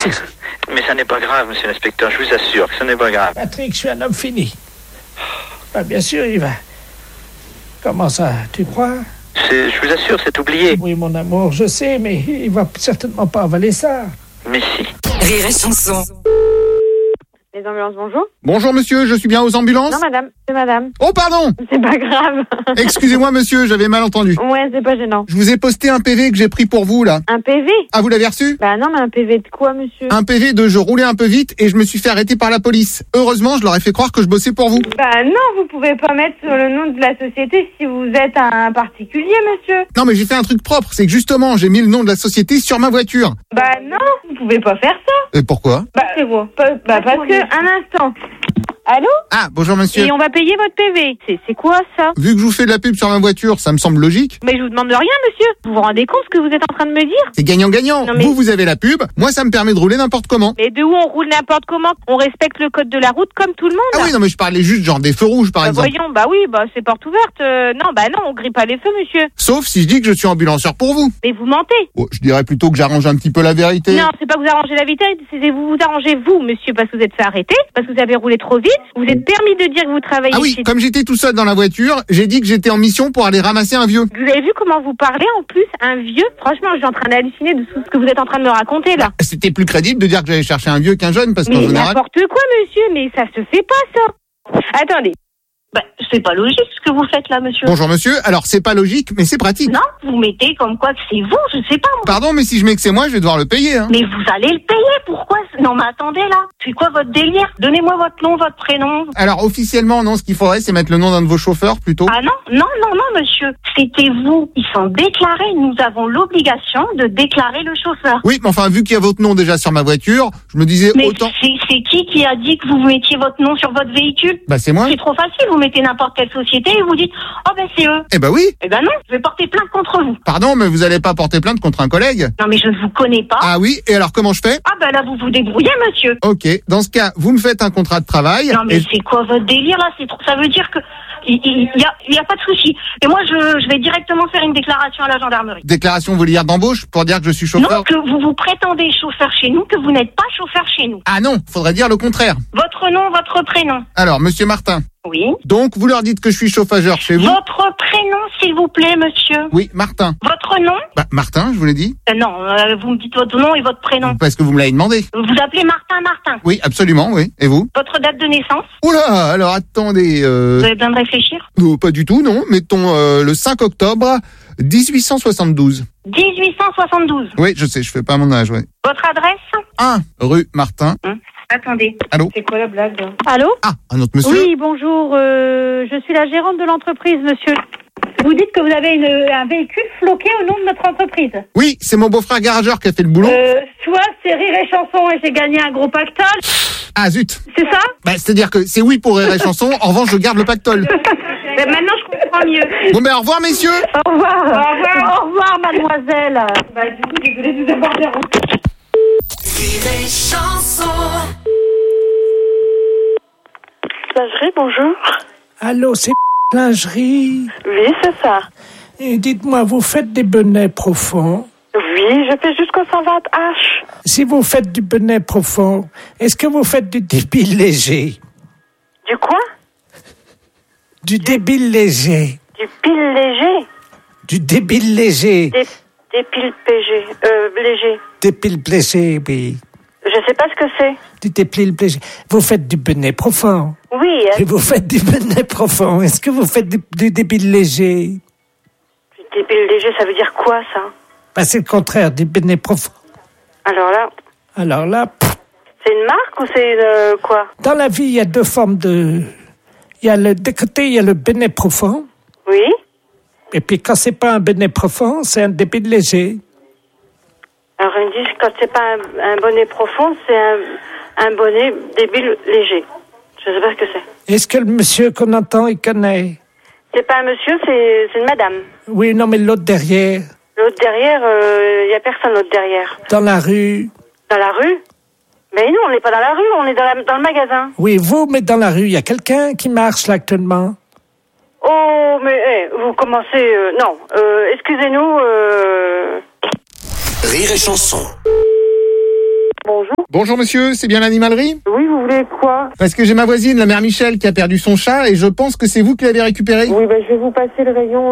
Mais ça n'est pas grave, monsieur l'inspecteur, je vous assure que ça n'est pas grave. Patrick, je suis un homme fini. Bah, bien sûr, il va... Comment ça, tu crois? Je vous assure, c'est oublié. Oui, mon amour, je sais, mais il va certainement pas avaler ça. Mais si. Rire et chanson. Les ambulances, bonjour. Bonjour monsieur, je suis bien aux ambulances? Non, madame, c'est madame. Oh pardon. C'est pas grave. Excusez-moi monsieur, j'avais mal entendu. Ouais, c'est pas gênant. Je vous ai posté un PV que j'ai pris pour vous là. Un PV? Ah, vous l'avez reçu? Bah non, mais un PV de quoi, monsieur? Un PV de je roulais un peu vite et je me suis fait arrêter par la police. Heureusement, je leur ai fait croire que je bossais pour vous. Bah non, vous pouvez pas mettre sur le nom de la société si vous êtes un particulier, monsieur. Non mais j'ai fait un truc propre, c'est que justement j'ai mis le nom de la société sur ma voiture. Bah non, vous pouvez pas faire ça. Et pourquoi? Bah c'est vous. Bah parce que, un instant. Allô? Ah, bonjour monsieur. Et on va payer votre PV. C'est quoi ça? Vu que je vous fais de la pub sur ma voiture, ça me semble logique. Mais je vous demande de rien, monsieur. Vous vous rendez compte ce que vous êtes en train de me dire? C'est gagnant-gagnant. Non, mais- Vous avez la pub, moi ça me permet de rouler n'importe comment. Mais de où on roule n'importe comment? On respecte le code de la route comme tout le monde. Ah oui, non mais je parlais juste genre des feux rouges par Bah exemple. voyons, bah oui, bah c'est porte ouverte. Non, bah non, on grille pas les feux, monsieur. Sauf si je dis que je suis ambulancieur pour vous. Mais vous mentez. Oh, je dirais plutôt que j'arrange un petit peu la vérité. Non, c'est pas que vous arrangez la vitesse, c'est vous arrangez vous, monsieur, parce que vous êtes fait arrêter, parce que vous avez roulé trop vite. Vous êtes permis de dire que vous travaillez Ah oui, chez... comme j'étais tout seul dans la voiture, j'ai dit que j'étais en mission pour aller ramasser un vieux. Vous avez vu comment vous parlez en plus, un vieux? Franchement, je suis en train d'halluciner de tout ce que vous êtes en train de me raconter là. C'était plus crédible de dire que j'allais chercher un vieux qu'un jeune parce qu'en Mais général... n'importe quoi, monsieur, mais ça se fait pas ça. Attendez. Bah, c'est pas logique ce que vous faites là, monsieur. Bonjour monsieur, alors c'est pas logique, mais c'est pratique. Non, vous mettez comme quoi que c'est vous, je sais pas moi. Pardon, mais si je mets que c'est moi, je vais devoir le payer. Hein. Mais vous allez le payer, pourquoi? Non mais attendez là, c'est quoi votre délire? Donnez-moi votre nom, votre prénom. Alors officiellement, non, ce qu'il faudrait, c'est mettre le nom d'un de vos chauffeurs plutôt. Ah non, monsieur, c'était vous. Ils sont déclarés, nous avons l'obligation de déclarer le chauffeur. Oui, mais enfin, vu qu'il y a votre nom déjà sur ma voiture, je me disais Mais autant... c'est qui a dit que vous mettiez votre nom sur votre véhicule? Bah c'est moi. C'est trop facile, vous mettez n'importe quelle société et vous dites « Oh ben c'est eux ». Eh ben oui. Eh ben non, je vais porter plainte contre vous. Pardon, mais vous allez pas porter plainte contre un collègue? Non mais je ne vous connais pas. Ah oui, et alors comment je fais? Ah ben là vous vous débrouillez monsieur. Ok, dans ce cas, vous me faites un contrat de travail. Non mais et... c'est quoi votre délire là? C'est trop... Ça veut dire que il y a pas de souci. Et moi je vais directement faire une déclaration à la gendarmerie. Déclaration, vous voulez dire d'embauche pour dire que je suis Non, chauffeur? que vous vous prétendez chauffeur chez nous, que vous n'êtes pas chauffeur chez nous. Ah non, faudrait dire le contraire. Votre nom, votre prénom. Alors, monsieur Martin. Oui. Donc, vous leur dites que je suis chauffageur chez vous? Votre prénom, s'il vous plaît, monsieur. Oui, Martin. Votre nom? Bah, Martin, je vous l'ai dit. Non, vous me dites votre nom et votre prénom. Parce que vous me l'avez demandé. Vous vous appelez Martin. Oui, absolument, oui. Et vous? Votre date de naissance? Oula, alors attendez... Vous avez besoin de réfléchir? Pas du tout, non. Mettons le 5 octobre 1872. 1872. Oui, je sais, je fais pas mon âge, ouais. Votre adresse? 1 rue Martin. Attendez. Allô? C'est quoi la blague? Allô? Ah, un autre monsieur? Oui, bonjour, je suis la gérante de l'entreprise, monsieur. Vous dites que vous avez un véhicule floqué au nom de notre entreprise. Oui, c'est mon beau-frère garageur qui a fait le boulot. Soit c'est Rire et Chanson et j'ai gagné un gros pactole. Ah zut. C'est ça? Bah, c'est-à-dire que c'est oui pour Rire et Chanson, en revanche, je garde le pactole. Maintenant, je comprends mieux. Bon, ben, au revoir, messieurs. Au revoir. Au revoir, mademoiselle. Bah, du coup, désolée de vous avoir dérangé. Rire et chanson. Lingerie, bonjour. Allô, c'est lingerie. Oui, c'est ça. Et dites-moi, vous faites des bonnets profonds? Oui, je fais jusqu'au 120H. Si vous faites du bonnet profond, est-ce que vous faites du débile léger? Du quoi? Du débile léger. Du pile léger. Du débile léger. Des piles PG. Léger. Débile léger, oui. Je sais pas ce que c'est. Du débile léger. Vous faites du bonnet profond. Oui. Et vous faites du bonnet profond. Est-ce que vous faites du débile léger? Des piles légers, ça veut dire quoi, ça? Bah, c'est le contraire du bonnet profond. Alors là, C'est une marque ou c'est quoi? Dans la vie, il y a deux formes de... D'un côté, il y a le bonnet profond. Oui. Et puis, quand c'est pas un bonnet profond, c'est un débile léger. Alors, ils me disent quand c'est pas un bonnet profond, c'est un bonnet débile léger. Je sais pas ce que c'est. Est-ce que le monsieur qu'on entend, il connaît? C'est pas un monsieur, c'est une madame. Oui, non, mais l'autre derrière. L'autre derrière, il y a personne l'autre derrière. Dans la rue. Dans la rue? Mais nous, on n'est pas dans la rue, on est dans le magasin. Oui, vous, mais dans la rue, il y a quelqu'un qui marche là actuellement. Oh, mais vous commencez... non, excusez-nous... Rire et chanson. Bonjour. Bonjour monsieur, c'est bien l'animalerie? Oui, vous voulez quoi? Parce que j'ai ma voisine, la mère Michel, qui a perdu son chat et je pense que c'est vous qui l'avez récupéré. Oui, ben je vais vous passer le rayon.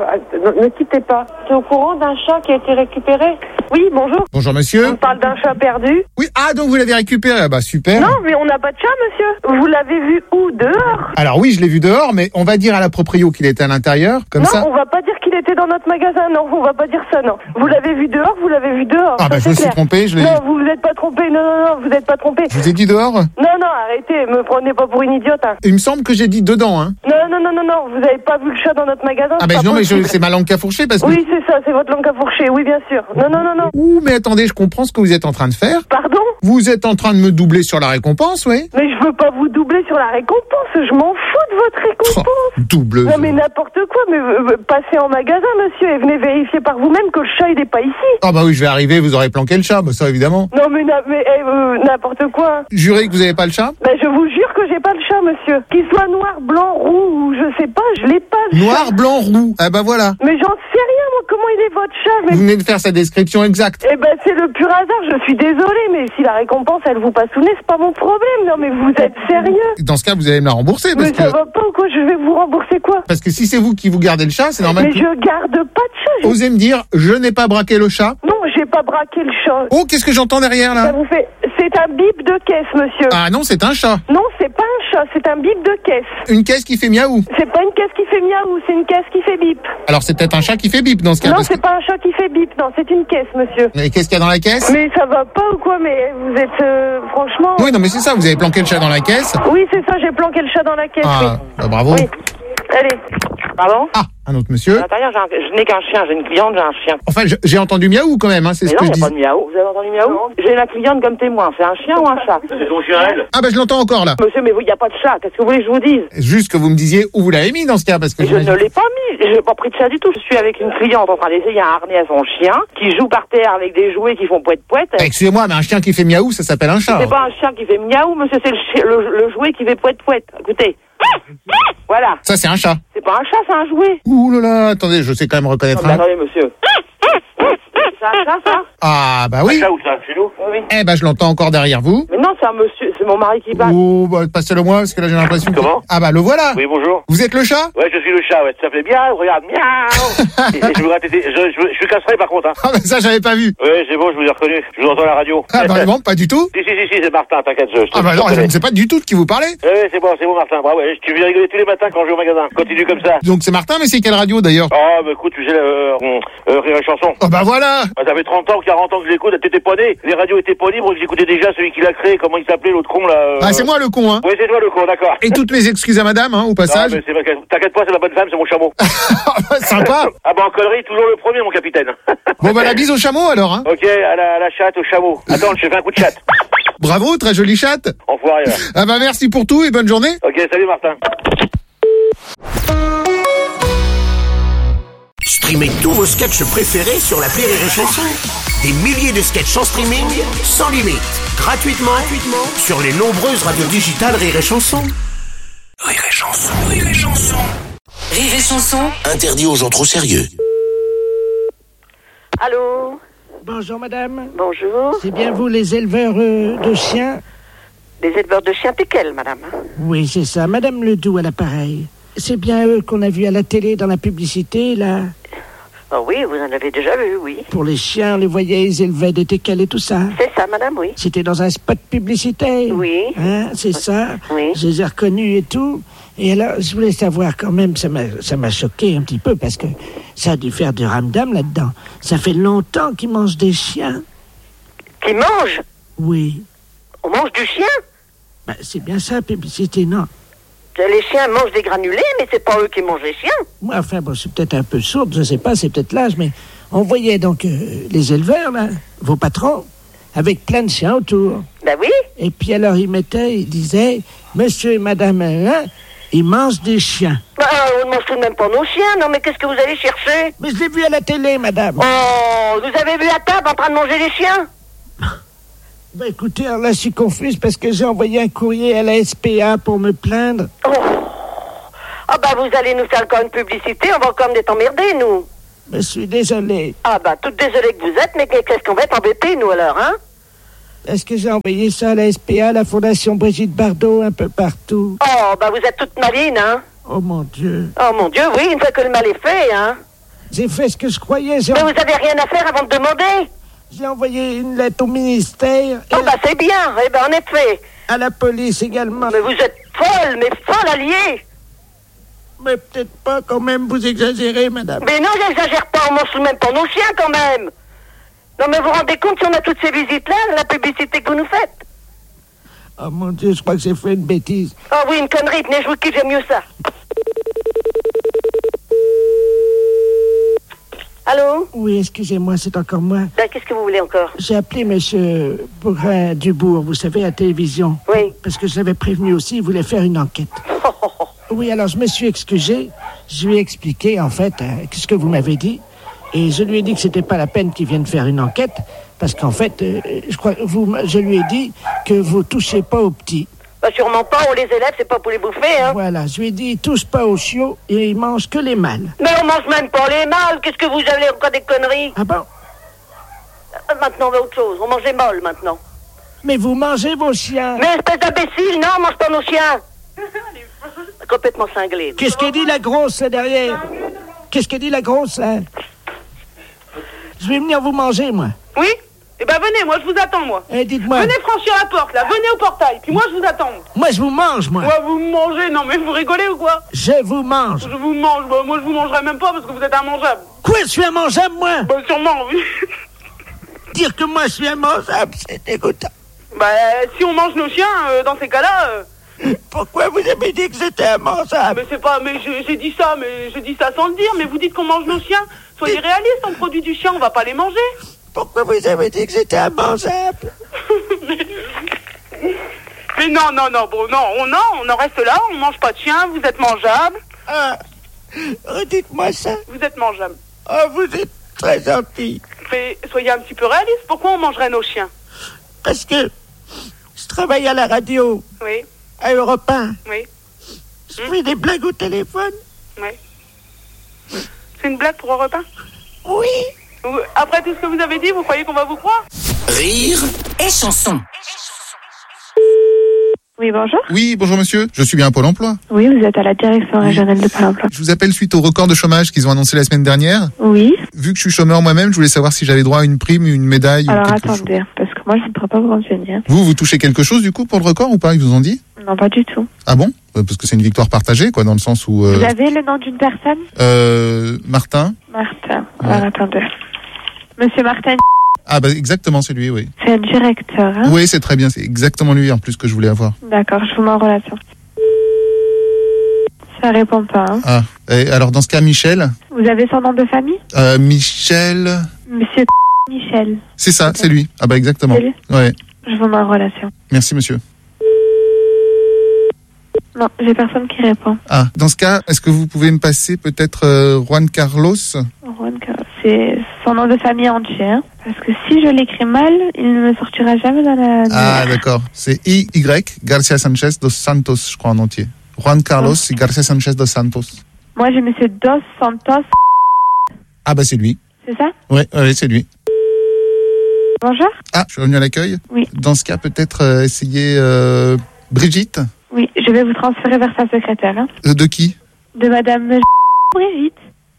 Ne quittez pas. Tu es au courant d'un chat qui a été récupéré? Oui, bonjour. Bonjour monsieur. On parle d'un chat perdu? Oui, donc vous l'avez récupéré, ah bah super. Non, mais on n'a pas de chat, monsieur. Vous l'avez vu où? Dehors? Alors oui, je l'ai vu dehors, mais on va dire à la proprio qu'il était à l'intérieur, comme non, ça. Non, on va pas dire qu'il était dans notre magasin, non, on va pas dire ça, non. Vous l'avez vu dehors, vous l'avez vu dehors. Ah bah je me suis trompé, je l'ai... Non, vous êtes pas trompé, non, vous êtes pas trompé. Je vous ai dit dehors? Non, arrêtez, me prenez pas pour une idiote, hein. Il me semble que j'ai dit dedans, hein. Non, vous avez pas vu le chat dans notre magasin. Ah bah non, mais c'est ma langue qui a fourché parce que... Oui, c'est ça, c'est votre langue qui a fourché, oui, bien sûr. Non. Ouh, mais attendez, je comprends ce que vous êtes en train de faire. Pardon? Vous êtes en train de me doubler sur la récompense, oui. Mais je veux pas vous doubler sur la récompense, je m'en fous de votre récompense. Doubleuse. Non mais n'importe quoi, mais passez en magasin, monsieur, et venez vérifier par vous-même que le chat il est pas ici. Ah bah oui, je vais arriver, vous aurez planqué le chat, bah ça évidemment. Non mais n'importe quoi. Jurez que vous avez pas le chat? Ben je vous jure que j'ai pas le chat, monsieur. Qu'il soit noir, blanc, roux ou je sais pas, je l'ai pas le noir, chat. Blanc, roux. Ah bah voilà. Mais j'en sais rien, moi, comment il est votre chat, mais... Vous venez de faire sa description exacte. Eh ben c'est le pur hasard, je suis désolée, mais si la récompense elle vous passe sous le nez, c'est pas mon problème. Non mais vous êtes sérieux? Dans ce cas, vous allez me la rembourser parce mais ça va pas ou quoi? Je vais vous rembourser quoi? Parce que si c'est vous qui vous gardez le chat, c'est normal. Mais je garde pas de chat. Osez me dire, je n'ai pas braqué le chat? Non, j'ai pas braqué le chat. Oh, qu'est-ce que j'entends derrière là? Ça vous fait... C'est un bip de caisse, monsieur. Ah non, c'est un chat. Non, c'est pas un chat, c'est un bip de caisse. Une caisse qui fait miaou? C'est pas une caisse qui fait miaou, c'est une caisse qui fait bip. Alors c'est peut-être un chat qui fait bip dans ce cas. Non, c'est pas un chat qui fait bip, non, c'est une caisse, monsieur. Et qu'est-ce qu'il y a dans la caisse? Mais ça va pas ou quoi? Mais vous êtes franchement... Oui, non mais c'est ça, vous avez planqué le chat dans la caisse? Oui, c'est ça, j'ai planqué le chat dans la caisse, oui. Bah, bravo. Oui. Allez. Pardon? Ah, un autre monsieur. À l'intérieur, je n'ai qu'un chien, j'ai une cliente, j'ai un chien. Enfin, j'ai entendu miaou quand même, hein, c'est ce que je dis. Mais non, il n'y a pas de miaou. Vous avez entendu miaou? J'ai la cliente comme témoin, c'est un chien ou un chat? C'est ton chien, elle? Ah bah je l'entends encore là. Monsieur, mais il n'y a pas de chat, qu'est-ce que vous voulez que je vous dise? Juste que vous me disiez où vous l'avez mis dans ce cas, parce que je ne l'ai pas mis, je n'ai pas pris de chat du tout. Je suis avec une cliente en train d'essayer un harnais à son chien, qui joue par terre avec des jouets qui font poète-poète. Excusez-moi, mais un chien qui fait miaou, ça s'appelle un chat. C'est pas un chien qui fait miaou, monsieur, c'est le jouet qui fait poète-poète. Écoutez. Voilà. Ça, c'est un chat. C'est pas un chat, c'est un jouet. Ouh là là, attendez, je sais quand même reconnaître un... Attendez, monsieur. C'est un chat, ça? Ah, bah oui. Un chat ou ça, chez nous? Oui. Eh ben, je l'entends encore derrière vous. Mais non, c'est un monsieur, c'est mon mari qui parle. Oh, bah, passez-le moi, parce que là, j'ai l'impression que... Comment? Ah bah, le voilà. Oui, bonjour. Vous êtes le chat? Ouais, je suis le chat, ouais. Ça fait bien, regarde, miaou. Et je vous ratais, je suis castré, par contre, hein. Ah bah, ça, j'avais pas vu. Ouais, c'est bon, je vous ai reconnu. Je vous entends à la radio. Ah bah, non, pas du tout. Si, c'est Martin, t'inquiète, Ah bah non, je ne sais pas du tout de qui vous parlez. Ouais, c'est bon, Martin, bravo. Tu viens rigoler tous les matins quand je vais au magasin. Continue comme ça. Donc c'est Martin, mais c'est quelle radio d'ailleurs? Oh, bah écoute, tu sais, Rire et Chanson. Oh bah voilà. Bah, ça fait 30 ans, 40 ans que je l'écoute, t'étais pas né. Les radios étaient pas libres, j'écoutais déjà celui qui l'a créé, comment il s'appelait, l'autre con, là. Ah, c'est moi le con, hein. Oui, c'est toi le con, d'accord. Et toutes mes excuses à madame, hein, au passage. Non, mais t'inquiète pas, c'est la bonne femme, c'est mon chameau. Sympa. Ah bah en connerie, toujours le premier, mon capitaine. Bon bah la bise au chameau alors, hein. Ok, à la chatte, au chameau. Attends, je fais un coup de chatte. Bravo, très jolie chatte. Enfoiré, là. Ah bah merci pour tout et bonne journée. Ok, salut Martin. Streamez tous vos sketchs préférés sur l'appli Rire et Chanson. Des milliers de sketchs en streaming, sans limite, gratuitement sur les nombreuses radios digitales Rire et Chanson. Rire et Chanson, Rire et Chanson. Rire et Chanson. Interdit aux gens trop sérieux. Allô? Bonjour madame. Bonjour. C'est bien vous les éleveurs de chiens? Les éleveurs de chiens Péquel, madame. Oui, c'est ça. Madame Ledoux à l'appareil. C'est bien eux qu'on a vu à la télé dans la publicité, là? Oh oui, vous en avez déjà vu, oui. Pour les chiens, on les voyait, ils élevaient des teckels et tout ça. C'est ça, madame, oui. C'était dans un spot publicitaire. Oui. Hein, c'est ça. Oui. Je les ai reconnus et tout. Et alors, je voulais savoir quand même, ça m'a choqué un petit peu parce que ça a dû faire du ramdam là-dedans. Ça fait longtemps qu'ils mangent des chiens. Qu'ils mangent? Oui. On mange du chien? Ben, c'est bien ça, publicité, non? Les chiens mangent des granulés, mais c'est pas eux qui mangent les chiens. Moi, enfin, bon, c'est peut-être un peu sourde, je sais pas, c'est peut-être l'âge, mais on voyait donc les éleveurs, là, vos patrons, avec plein de chiens autour. Ben oui. Et puis alors, ils disaient, monsieur et madame, hein, ils mangent des chiens. Ben, on ne mange tout de même pas nos chiens, non, mais qu'est-ce que vous allez chercher? Mais je l'ai vu à la télé, madame. Oh, vous avez vu à table en train de manger les chiens? Ben écoutez, alors là, je suis confuse parce que j'ai envoyé un courrier à la SPA pour me plaindre. Oh. Ah ben, vous allez nous faire encore une publicité, on va encore être emmerdés, nous. Je suis désolé. Ah ben, toute désolée que vous êtes, mais qu'est-ce qu'on va être embêtés, nous, alors, hein? Est-ce que j'ai envoyé ça à la SPA, la Fondation Brigitte Bardot, un peu partout? Oh, bah vous êtes toute maline, hein. Oh mon Dieu. Oh mon Dieu, oui, une fois que le mal est fait, hein. J'ai fait ce que je croyais. Mais vous avez rien à faire avant de demander. J'ai envoyé une lettre au ministère. Oh bah c'est bien, eh ben en effet. À la police également. Mais vous êtes folle, mais folle alliée. Mais peut-être pas quand même, vous exagérez, madame. Mais non, j'exagère pas, on mange même pas nos chiens quand même. Non mais vous vous rendez compte si on a toutes ces visites-là, la publicité que vous nous faites? Oh mon Dieu, je crois que j'ai fait une bêtise. Oh oui, une connerie, tenez, je vous kiffe, j'aime mieux ça. Allô? Oui, excusez-moi, c'est encore moi. Ben, qu'est-ce que vous voulez encore? J'ai appelé monsieur Bourrin-Dubourg, vous savez, à la télévision. Oui. Parce que je l'avais prévenu aussi, il voulait faire une enquête. Oui, alors je me suis excusé. Je lui ai expliqué, en fait, ce que vous m'avez dit. Et je lui ai dit que c'était pas la peine qu'il vienne faire une enquête. Parce qu'en fait, je lui ai dit que vous touchez pas aux petits. Bah sûrement pas, on les élève, c'est pas pour les bouffer, hein. Voilà, je lui ai dit, ils touchent pas aux chiots et ils mangent que les mâles. Mais on mange même pas les mâles, qu'est-ce que vous avez encore des conneries? Ah bon? Maintenant on va autre chose, on mange les mâles maintenant. Mais vous mangez vos chiens. Mais espèce d'imbécile, non, on mange pas nos chiens. Complètement cinglé. Qu'est-ce qu'elle dit la grosse là derrière? Qu'est-ce qu'elle dit la grosse là? Je vais venir vous manger, moi. Oui? Eh ben venez, moi je vous attends, moi. Eh, dites-moi. Venez franchir la porte, là, venez au portail, puis moi je vous attends. Moi je vous mange, moi. Ouais, vous me mangez, non mais vous rigolez ou quoi? Je vous mange. Je vous mange, bah, moi je vous mangerai même pas parce que vous êtes immangeable. Quoi, je suis immangeable, moi? Bah sûrement, oui. Dire que moi je suis immangeable, c'est dégoûtant. Bah si on mange nos chiens, dans ces cas-là... Pourquoi vous avez dit que j'étais immangeable? Mais c'est pas... Mais j'ai dit ça, mais j'ai dit ça sans le dire, mais vous dites qu'on mange nos chiens. Soyez réalistes, on produit du chien, on va pas les manger. Pourquoi vous avez dit que j'étais immangeable? Mais non, bon, on en reste là, on mange pas de chien, vous êtes mangeable. Ah, dites-moi ça. Vous êtes mangeable. Oh, vous êtes très gentil. Mais soyez un petit peu réaliste, pourquoi on mangerait nos chiens? Parce que je travaille à la radio. Oui. À Europe 1. Oui. Je fais des blagues au téléphone. Oui. C'est une blague pour Europe 1? Oui. Après tout ce que vous avez dit, vous croyez qu'on va vous croire? Rire et chanson. Oui, bonjour. Oui, bonjour monsieur, je suis bien à Pôle emploi. Oui, vous êtes à la direction régionale de Pôle emploi. Je vous appelle suite au record de chômage qu'ils ont annoncé la semaine dernière. Oui. Vu que je suis chômeur moi-même, je voulais savoir si j'avais droit à une prime, une médaille. Alors attendez, parce que moi je ne pourrais pas vous renseigner. Vous touchez quelque chose du coup pour le record ou pas, ils vous ont dit? Non, pas du tout. Ah bon? Parce que c'est une victoire partagée, quoi, dans le sens où... Vous avez le nom d'une personne? Martin. Martin. Ouais. Alors attendez. Monsieur Martin. Ah bah exactement, c'est lui, oui. C'est un directeur, hein? Oui, c'est très bien, c'est exactement lui en plus que je voulais avoir. D'accord, je vous mets en relation. Ça répond pas, hein? Ah, et alors dans ce cas, Michel. Vous avez son nom de famille? Michel... Monsieur Michel. C'est ça, c'est lui. Ah bah exactement. C'est lui? Ouais. Je vous mets en relation. Merci monsieur. Non, j'ai personne qui répond. Ah, dans ce cas, est-ce que vous pouvez me passer peut-être Juan Carlos? Juan Carlos, c'est son nom de famille entier, hein? Parce que si je l'écris mal, il ne me sortira jamais dans la... Ah d'accord, c'est I-Y, Garcia Sanchez dos Santos, je crois en entier. Juan Carlos et Garcia Sanchez dos Santos. Moi j'ai monsieur Dos Santos. Ah bah c'est lui. C'est ça? Ouais, c'est lui. Bonjour. Ah, je suis revenu à l'accueil. Oui. Dans ce cas, peut-être essayer Brigitte. Oui, je vais vous transférer vers sa secrétaire. Hein. De qui? De madame Brigitte.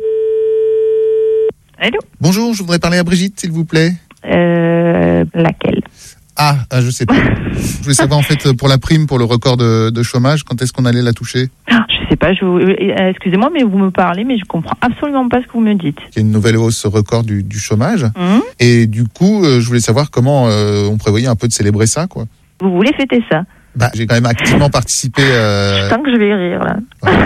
Allô? Bonjour, je voudrais parler à Brigitte, s'il vous plaît. Laquelle? Ah, je sais pas. Je voulais savoir en fait pour la prime pour le record de chômage, quand est-ce qu'on allait la toucher? Je sais pas, excusez-moi, mais vous me parlez, mais je comprends absolument pas ce que vous me dites. Il y a une nouvelle hausse record du chômage. Et du coup, je voulais savoir comment on prévoyait un peu de célébrer ça, quoi. Vous voulez fêter ça? Bah, j'ai quand même activement participé. Je sens que je vais rire, là.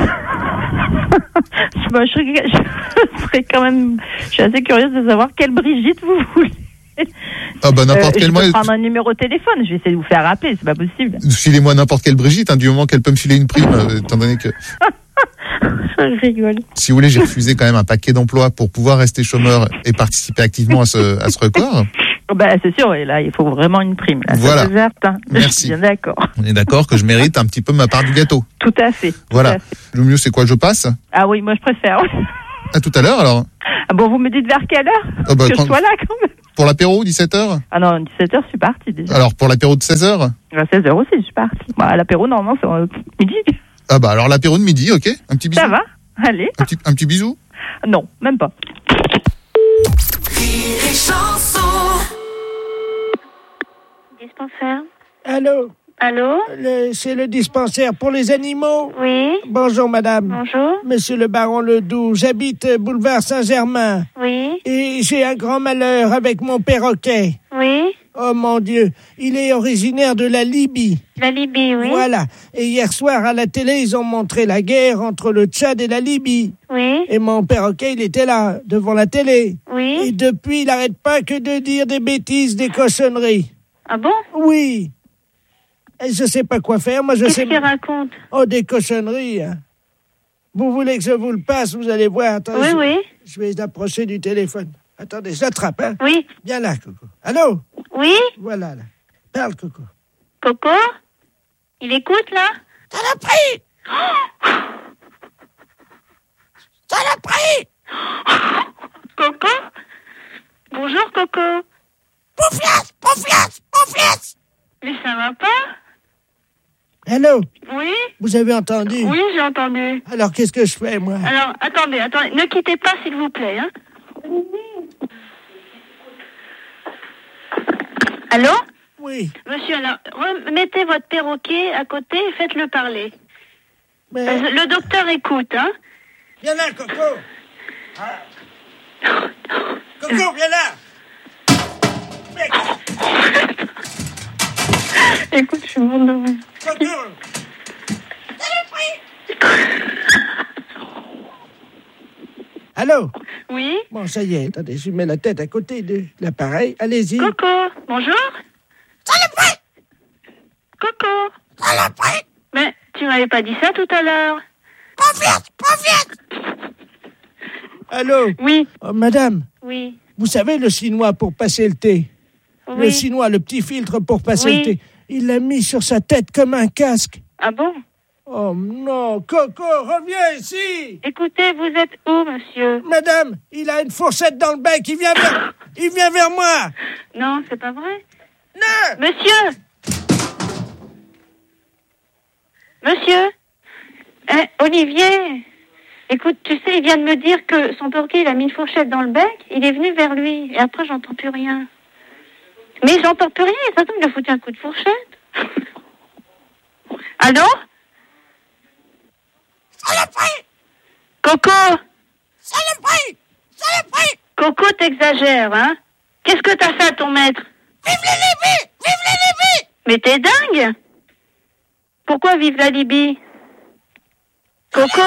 Je serais quand même... Je suis assez curieuse de savoir quelle Brigitte vous voulez. Ah bah n'importe quelle. Je peux prendre un numéro de téléphone, je vais essayer de vous faire rappeler, c'est pas possible. Filez-moi n'importe quelle Brigitte, hein, du moment qu'elle peut me filer une prime, étant donné que... Je rigole. Si vous voulez, j'ai refusé quand même un paquet d'emplois pour pouvoir rester chômeur et participer activement à ce record. Bah c'est sûr, et là il faut vraiment une prime. Là, voilà. Ça, certain. Merci. Je suis bien d'accord. On est d'accord que je mérite un petit peu ma part du gâteau. Tout à fait. Voilà. Le mieux c'est quoi, je passe? Ah oui, moi je préfère. À tout à l'heure alors. Ah bon, vous me dites vers quelle heure? Oh bah, que je sois là quand même. pour l'apéro, 17h? Ah non, 17h, je suis partie déjà. Alors, pour l'apéro de 16h? À 16h aussi, je suis partie. Bah, l'apéro, normalement, c'est midi. Ah bah, alors l'apéro de midi, ok. Un petit bisou. Ça va, allez. Un petit bisou? Non, même pas. Dispensaire. Allô? Allô? C'est le dispensaire pour les animaux? Oui. Bonjour, madame. Bonjour. Monsieur le baron Ledoux, j'habite boulevard Saint-Germain. Oui. Et j'ai un grand malheur avec mon perroquet. Oui. Oh mon Dieu, il est originaire de la Libye. La Libye, oui. Voilà. Et hier soir, à la télé, ils ont montré la guerre entre le Tchad et la Libye. Oui. Et mon perroquet, il était là, devant la télé. Oui. Et depuis, il n'arrête pas que de dire des bêtises, des cochonneries. Ah bon? Oui. Et je sais pas quoi faire. Moi, je sais. Qu'est-ce qu'il raconte? Oh, des cochonneries. Hein. Vous voulez que je vous le passe? Vous allez voir. Attends, oui. Je vais l'approcher du téléphone. Attendez, je l'attrape, hein? Oui. Viens là, Coco. Allô? Oui? Voilà, là. Parle, Coco. Coco? Il écoute, là? Saloperie! Saloperie! Coco? Bonjour, Coco. Pouffias! Pouffias! Pouffias! Mais ça va pas? Allô? Oui? Vous avez entendu? Oui, j'ai entendu. Alors, qu'est-ce que je fais, moi? Alors, attendez. Ne quittez pas, s'il vous plaît, hein? Allô? Oui. Monsieur, alors, mettez votre perroquet à côté et faites-le parler. Mais... Le docteur écoute, hein? Viens là, Coco. Ah. Coco, viens là. Mec. Écoute, je suis morte de rire. Coco. Allô? Oui? Bon, ça y est, attendez, je mets la tête à côté de l'appareil. Allez-y. Coco, bonjour? Saloperie! Coco! Saloperie! Mais tu m'avais pas dit ça tout à l'heure. Pas vite! Allô? Oui. Oh, madame? Oui. Vous savez le chinois pour passer le thé? Oui. Le chinois, le petit filtre pour passer le thé. Il l'a mis sur sa tête comme un casque. Ah bon? Oh non, Coco, reviens ici! Écoutez, vous êtes où, monsieur? Madame, il a une fourchette dans le bec, il vient vers moi! Non, c'est pas vrai? Non! Monsieur! Monsieur? Olivier! Écoute, tu sais, il vient de me dire que son perroquet, il a mis une fourchette dans le bec, il est venu vers lui, et après, j'entends plus rien. Mais j'entends plus rien, ça tombe, il a foutu un coup de fourchette. Allô? Saloperie! Coco! Saloperie! Saloperie! Coco, t'exagères, hein? Qu'est-ce que t'as fait à ton maître? Vive la Libye! Vive la Libye! Mais t'es dingue! Pourquoi vive la Libye? Coco?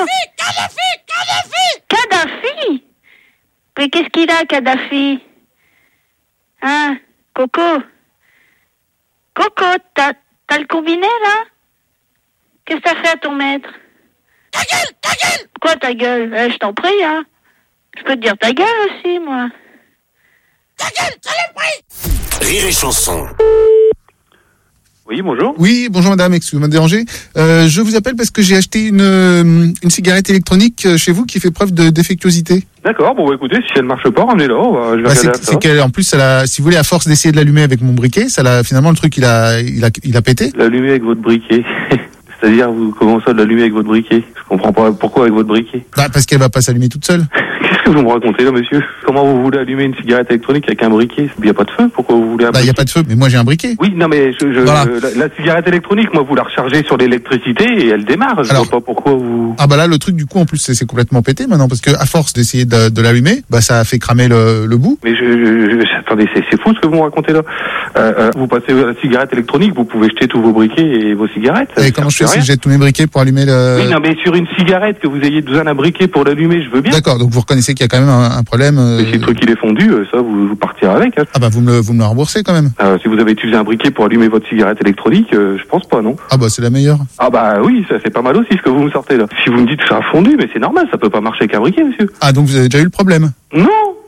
Kadhafi! Mais qu'est-ce qu'il a, Kadhafi? Hein? Coco? Coco, t'as le combiné, là? Qu'est-ce que t'as fait à ton maître? Ta gueule! Quoi, ta gueule? Je t'en prie, hein? Je peux te dire ta gueule aussi, moi. Ta gueule, saloperie! Rire et chanson. Oui, bonjour. Oui, bonjour madame, excusez-moi de déranger. Je vous appelle parce que j'ai acheté une cigarette électronique chez vous qui fait preuve de défectuosité. D'accord, bon bah écoutez, si elle ne marche pas, ramenez-la, je vais regarder ça. C'est qu'elle, en plus, si vous voulez, à force d'essayer de l'allumer avec mon briquet, finalement le truc il a pété. L'allumer avec votre briquet. C'est-à-dire, vous commencez à l'allumer avec votre briquet. Je comprends pas pourquoi avec votre briquet. Bah, parce qu'elle va pas s'allumer toute seule. Qu'est-ce que vous me racontez là, monsieur? Comment vous voulez allumer une cigarette électronique avec un briquet? Il n'y a pas de feu? Pourquoi vous voulez un briquet? Il n'y a pas de feu, mais moi j'ai un briquet. Oui, non mais voilà. la cigarette électronique, moi vous la rechargez sur l'électricité et elle démarre. Je vois pas pourquoi vous... Ah bah là, le truc du coup, en plus, c'est complètement pété maintenant, parce que à force d'essayer de l'allumer, bah ça a fait cramer le bout. Mais attendez, c'est fou ce que vous me racontez là. Vous passez à la cigarette électronique, vous pouvez jeter tous vos briquets et vos cigarettes. Et comment je fais si je jette tous mes briquets pour allumer le... Oui, non mais sur une cigarette, que vous ayez besoin d'un briquet pour l'allumer, je veux bien. D'accord, donc vous reconnaissez qu'il y a quand même un problème. Mais si le truc il est fondu, ça vous partirez avec. Hein. Ah bah vous me le remboursez quand même. Si vous avez utilisé un briquet pour allumer votre cigarette électronique, je pense pas, non. Ah bah c'est la meilleure. Ah bah oui, ça c'est pas mal aussi ce que vous me sortez là. Si vous me dites que ça a fondu, mais c'est normal, ça peut pas marcher avec un briquet, monsieur. Ah donc vous avez déjà eu le problème? Non,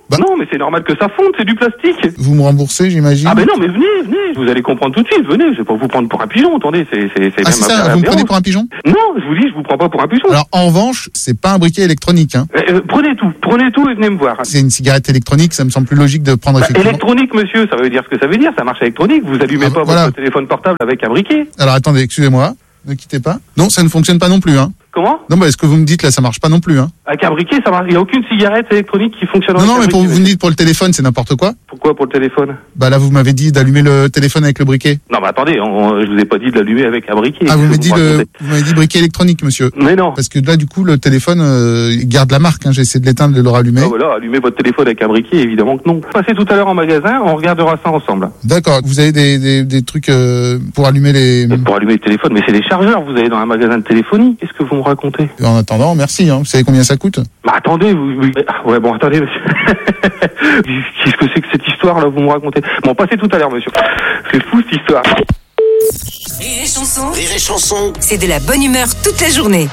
Non, mais c'est normal que ça fonde, c'est du plastique. Vous me remboursez, j'imagine? Ah ben non, mais venez, vous allez comprendre tout de suite, venez, je vais pas vous prendre pour un pigeon, attendez, c'est Ah, c'est ça, vous me prenez pour un pigeon? Non, je vous dis, je vous prends pas pour un pigeon. Alors, en revanche, c'est pas un briquet électronique, hein. Prenez tout et venez me voir. C'est une cigarette électronique, ça me semble plus logique de prendre effectivement... Électronique, monsieur, ça veut dire ce que ça veut dire, ça marche électronique, vous allumez pas voilà. votre téléphone portable avec un briquet. Alors, attendez, excusez-moi, ne quittez pas. Non, ça ne fonctionne pas non plus, hein. Comment? Non, bah, ce que vous me dites là, ça marche pas non plus, hein. Avec un briquet, ça marche, il y a aucune cigarette électronique qui fonctionne avec Non, un mais briquet. vous me dites pour le téléphone, c'est n'importe quoi. Pourquoi pour le téléphone? Bah là, vous m'avez dit d'allumer le téléphone avec le briquet. Non, mais attendez, je vous ai pas dit de l'allumer avec un briquet. Ah, vous m'avez dit briquet électronique, monsieur. Mais non. Parce que là, du coup, le téléphone il garde la marque, hein. J'ai essayé de l'éteindre, de le rallumer. Ah voilà, allumer votre téléphone avec un briquet, évidemment que non. Passez tout à l'heure en magasin, on regardera ça ensemble. D'accord. Vous avez des trucs pour allumer les... Pour allumer le téléphone, mais c'est des chargeurs, vous allez dans un magasin de téléphonie. Qu'est-ce que vous me racontez? En attendant, merci, hein. Vous savez combien ça coûte? Bah attendez, ouais bon, attendez, monsieur. Qu'est-ce que c'est que cette histoire là, vous me racontez? Bon, passez tout à l'heure, monsieur. C'est fou cette histoire. Rire et chanson. Rire et chanson. C'est de la bonne humeur toute la journée.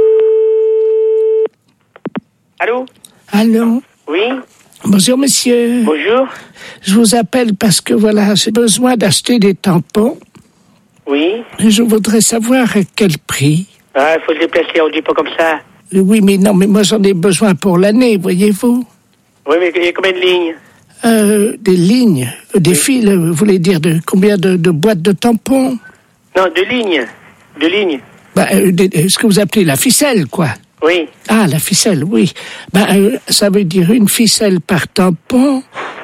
Allô? Allô? Oui? Bonjour, monsieur. Bonjour. Je vous appelle parce que, voilà, j'ai besoin d'acheter des tampons. Oui? Et je voudrais savoir à quel prix. Ah, il faut se déplacer, on dit pas comme ça. Oui, mais non, mais moi j'en ai besoin pour l'année, voyez-vous. Oui, mais il y a combien de lignes? Des lignes, des fils, vous voulez dire combien de boîtes de tampons? Non, de lignes. De lignes. Bah, ce que vous appelez la ficelle, quoi. Oui. Ah, la ficelle, oui. Bah, ça veut dire une ficelle par tampon.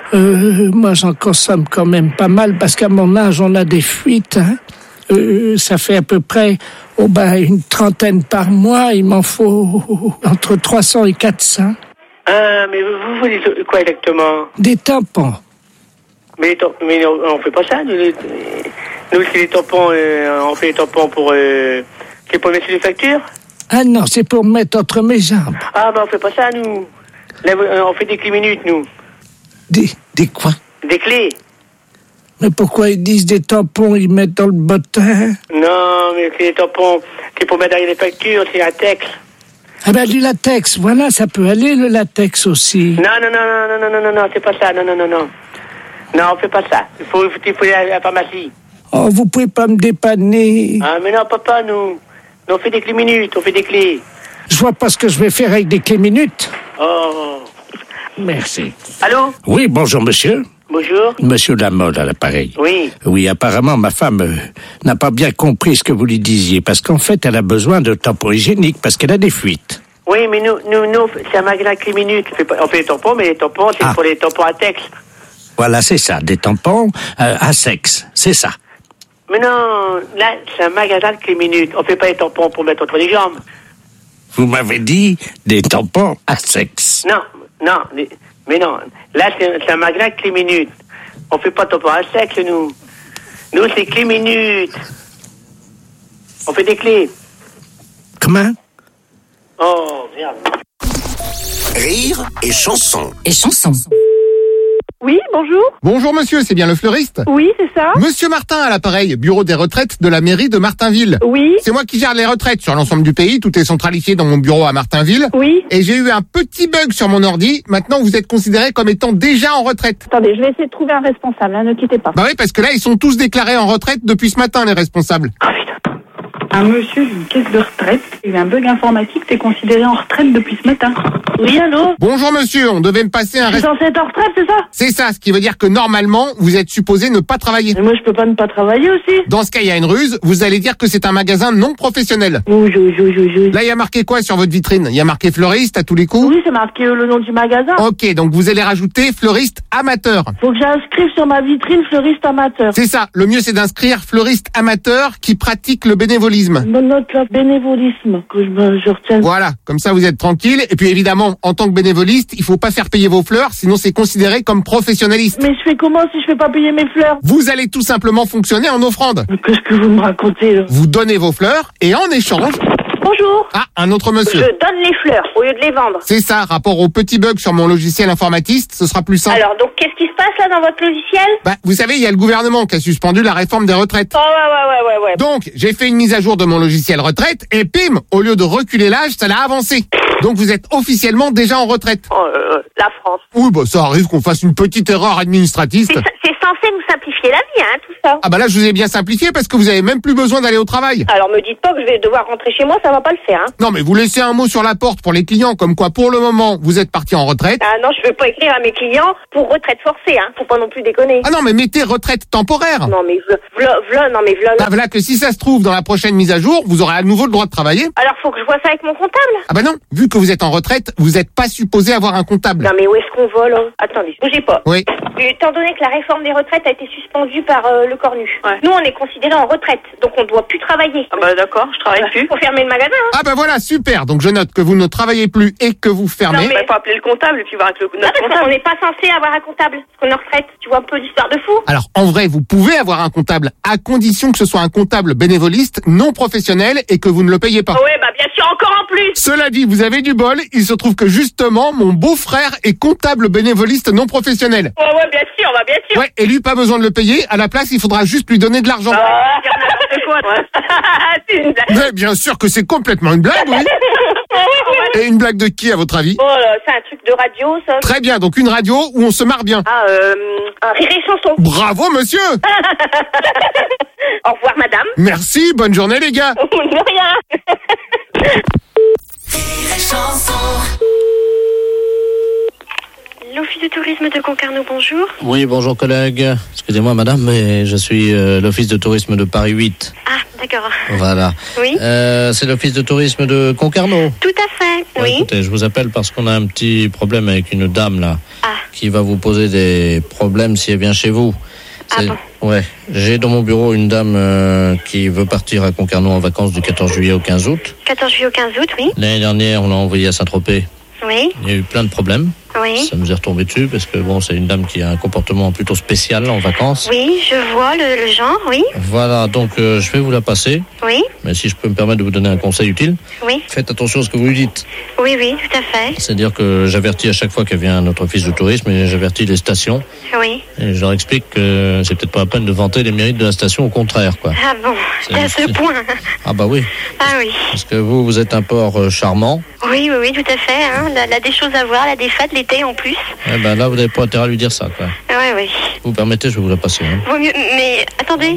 Moi, j'en consomme quand même pas mal parce qu'à mon âge, on a des fuites, hein. Ça fait à peu près une trentaine par mois. Il m'en faut entre 300 et 400. Ah, mais vous voulez quoi exactement? Des tampons. Mais on fait pas ça. Nous c'est les tampons, on fait les tampons c'est pour mettre sur les factures? Ah non, c'est pour mettre entre mes jambes. Ah, on fait pas ça, nous. Là, on fait des clés minutes, nous. Des quoi? Des clés. Mais pourquoi ils disent des tampons, ils mettent dans le bottin? Non, mais c'est des tampons, c'est pour mettre derrière les factures, c'est latex. Ah du latex, voilà, ça peut aller, le latex aussi. Non, c'est pas ça, non. Non, on fait pas ça. Il faut aller à la pharmacie. Oh, vous pouvez pas me dépanner. Ah, mais non, papa, nous on fait des clés minutes, on fait des clés. Je vois pas ce que je vais faire avec des clés minutes. Oh. Merci. Allô? Oui, bonjour, monsieur. Bonjour. Monsieur Lamolle à l'appareil. Oui. Oui, apparemment, ma femme n'a pas bien compris ce que vous lui disiez, parce qu'en fait, elle a besoin de tampons hygiéniques, parce qu'elle a des fuites. Oui, mais nous c'est un magasin clé minute. On fait des tampons, mais les tampons, c'est pour les tampons à texte. Voilà, c'est ça, des tampons à sexe, c'est ça. Mais non, là, c'est un magasin de clé minute. On fait pas les tampons pour mettre entre les jambes. Vous m'avez dit des tampons à sexe. Non, mais non. Là, c'est un magasin clé minute. On fait pas de tampons à sexe, nous. Nous, c'est clé minute. On fait des clés. Comment? Oh, merde. Rire et chanson. Et chanson. Oui, bonjour. Bonjour monsieur, c'est bien le fleuriste? Oui, c'est ça. Monsieur Martin à l'appareil, bureau des retraites de la mairie de Martinville. Oui. C'est moi qui gère les retraites sur l'ensemble du pays, tout est centralisé dans mon bureau à Martinville. Oui. Et j'ai eu un petit bug sur mon ordi, maintenant vous êtes considéré comme étant déjà en retraite. Attendez, je vais essayer de trouver un responsable, ne quittez pas. Bah oui, parce que là ils sont tous déclarés en retraite depuis ce matin les responsables. Oh putain. Un monsieur d'une caisse de retraite, il y a eu un bug informatique, t'es considéré en retraite depuis ce matin. Oui, allô? Bonjour monsieur, on devait me passer un... Je suis censé être en retraite, c'est ça? C'est ça, ce qui veut dire que normalement, vous êtes supposé ne pas travailler. Mais moi, je peux pas ne pas travailler aussi. Dans ce cas, il y a une ruse, vous allez dire que c'est un magasin non professionnel. Oui. Là, il y a marqué quoi sur votre vitrine? Il y a marqué fleuriste à tous les coups? Oui, c'est marqué le nom du magasin. Ok, donc vous allez rajouter fleuriste amateur. Faut que j'inscrive sur ma vitrine fleuriste amateur. C'est ça, le mieux c'est d'inscrire fleuriste amateur qui pratique le bénévolisme. Bonne note là, bénévolisme, que je retiens. Voilà, comme ça vous êtes tranquille. Et puis évidemment, en tant que bénévoliste, il faut pas faire payer vos fleurs, sinon c'est considéré comme professionnaliste. Mais je fais comment si je fais pas payer mes fleurs? Vous allez tout simplement fonctionner en offrande. Mais qu'est-ce que vous me racontez là? Vous donnez vos fleurs et en échange... Bonjour. Ah, un autre monsieur. Je donne les fleurs au lieu de les vendre. C'est ça, rapport au petit bug sur mon logiciel informatiste, ce sera plus simple. Alors, donc, qu'est-ce qui se passe là dans votre logiciel? Bah, vous savez, il y a le gouvernement qui a suspendu la réforme des retraites. Oh, ouais. Donc, j'ai fait une mise à jour de mon logiciel retraite et pim, au lieu de reculer l'âge, ça l'a avancé. Donc, vous êtes officiellement déjà en retraite. Oh, la France. Oui, bah ça arrive qu'on fasse une petite erreur administrative. C'est censé nous simplifier la vie, hein, tout ça. Ah bah là, je vous ai bien simplifié parce que vous avez même plus besoin d'aller au travail. Alors me dites pas que je vais devoir rentrer chez moi, ça va pas le faire, hein. Non, mais vous laissez un mot sur la porte pour les clients, comme quoi pour le moment, vous êtes parti en retraite. Ah non, je veux pas écrire à mes clients pour retraite forcée, hein. Faut pas non plus déconner. Ah non, mais mettez retraite temporaire. Non mais v'là. Ah voilà que si ça se trouve, dans la prochaine mise à jour, vous aurez à nouveau le droit de travailler. Alors faut que je vois ça avec mon comptable. Ah bah non, vu que vous êtes en retraite, vous n'êtes pas supposé avoir un comptable. Non mais où est-ce qu'on vole, hein? Attendez, bougez pas. Oui. Étant donné que la réforme des retraites a été suspendue par le Cornu, nous on est considérés en retraite, donc on doit plus travailler. Ah bah d'accord, je travaille plus. Faut fermer le magasin, hein. Ah bah voilà, super. Donc je note que vous ne travaillez plus et que vous fermez. Non mais faut appeler le comptable et puis voir avec notre On comptable. n'est pas censé avoir un comptable, parce qu'on est en retraite. Tu vois un peu l'histoire de fou. Alors en vrai, vous pouvez avoir un comptable à condition que ce soit un comptable bénévoliste, non professionnel et que vous ne le payez pas. Ouais, bah bien sûr, encore en plus. Cela dit, vous avez du bol, il se trouve que justement, mon beau-frère est comptable bénévoliste non professionnel. Ouais, bien sûr, Ouais, et lui, pas besoin de le payer, à la place, il faudra juste lui donner de l'argent. N'importe quoi, c'est une blague. Mais bien sûr que c'est complètement une blague, oui. Et une blague de qui, à votre avis? Oh là, c'est un truc de radio, ça. Très bien, donc une radio où on se marre bien. Ah, un rire et chanson. Bravo, monsieur. Au revoir, madame. Merci, bonne journée, les gars. De rien. L'Office de tourisme de Concarneau, bonjour. Oui, bonjour collègue. Excusez-moi madame, mais je suis l'Office de tourisme de Paris 8. Ah, d'accord. Voilà. Oui. C'est l'Office de tourisme de Concarneau. Tout à fait, Ouais, oui. Écoutez, je vous appelle parce qu'on a un petit problème avec une dame là, qui va vous poser des problèmes si elle vient chez vous. Ah bon? Ouais, j'ai dans mon bureau une dame qui veut partir à Concarneau en vacances du 14 juillet au 15 août. 14 juillet au 15 août, oui. L'année dernière, on l'a envoyée à Saint-Tropez. Oui. Il y a eu plein de problèmes. Oui. Ça nous est retombé dessus parce que bon, c'est une dame qui a un comportement plutôt spécial en vacances. Oui, je vois le genre, oui. Voilà, donc je vais vous la passer. Oui. Mais si je peux me permettre de vous donner un conseil utile, Oui. faites attention à ce que vous lui dites. Oui, tout à fait. C'est-à-dire que j'avertis à chaque fois qu'elle vient à notre office de tourisme et j'avertis les stations. Oui. Et je leur explique que c'est peut-être pas la peine de vanter les mérites de la station, au contraire, quoi. Ah bon, c'est à ce point. Ah bah oui, Ah oui. parce que vous êtes un port charmant. Oui, tout à fait. Hein. Elle a des choses à voir, elle a des fêtes l'été en plus. Eh ben là, vous n'avez pas intérêt à lui dire ça, quoi. Oui. Vous permettez, je vais vous la passer. Hein. Vaut mieux, mais attendez.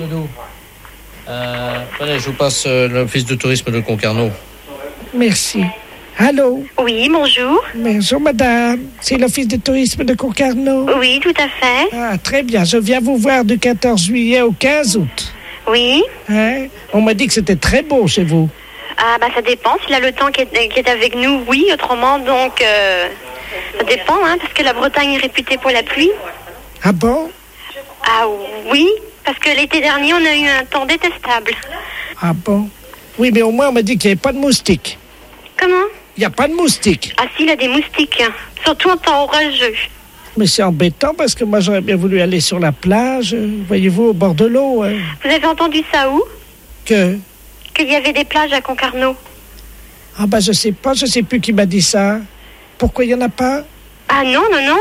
Allez, je vous passe l'office de tourisme de Concarneau. Merci. Allô? Oui, bonjour. Bonjour, madame. C'est l'Office de tourisme de Concarneau? Oui, tout à fait. Ah, très bien. Je viens vous voir du 14 juillet au 15 août. Oui. Hein? On m'a dit que c'était très beau chez vous. Ah, bah ça dépend. S'il a le temps qui est avec nous, oui. Autrement, donc, ça dépend, hein, parce que la Bretagne est réputée pour la pluie. Ah bon? Ah oui, parce que l'été dernier, on a eu un temps détestable. Ah bon? Oui, mais au moins, on m'a dit qu'il n'y avait pas de moustiques. Comment? Il n'y a pas de moustiques. Ah si, il a des moustiques. Surtout en temps orageux. Mais c'est embêtant parce que moi, j'aurais bien voulu aller sur la plage, voyez-vous, au bord de l'eau. Vous avez entendu ça où? Qu'il y avait des plages à Concarneau. Ah bah je sais pas, je sais plus qui m'a dit ça. Pourquoi il n'y en a pas? Ah non.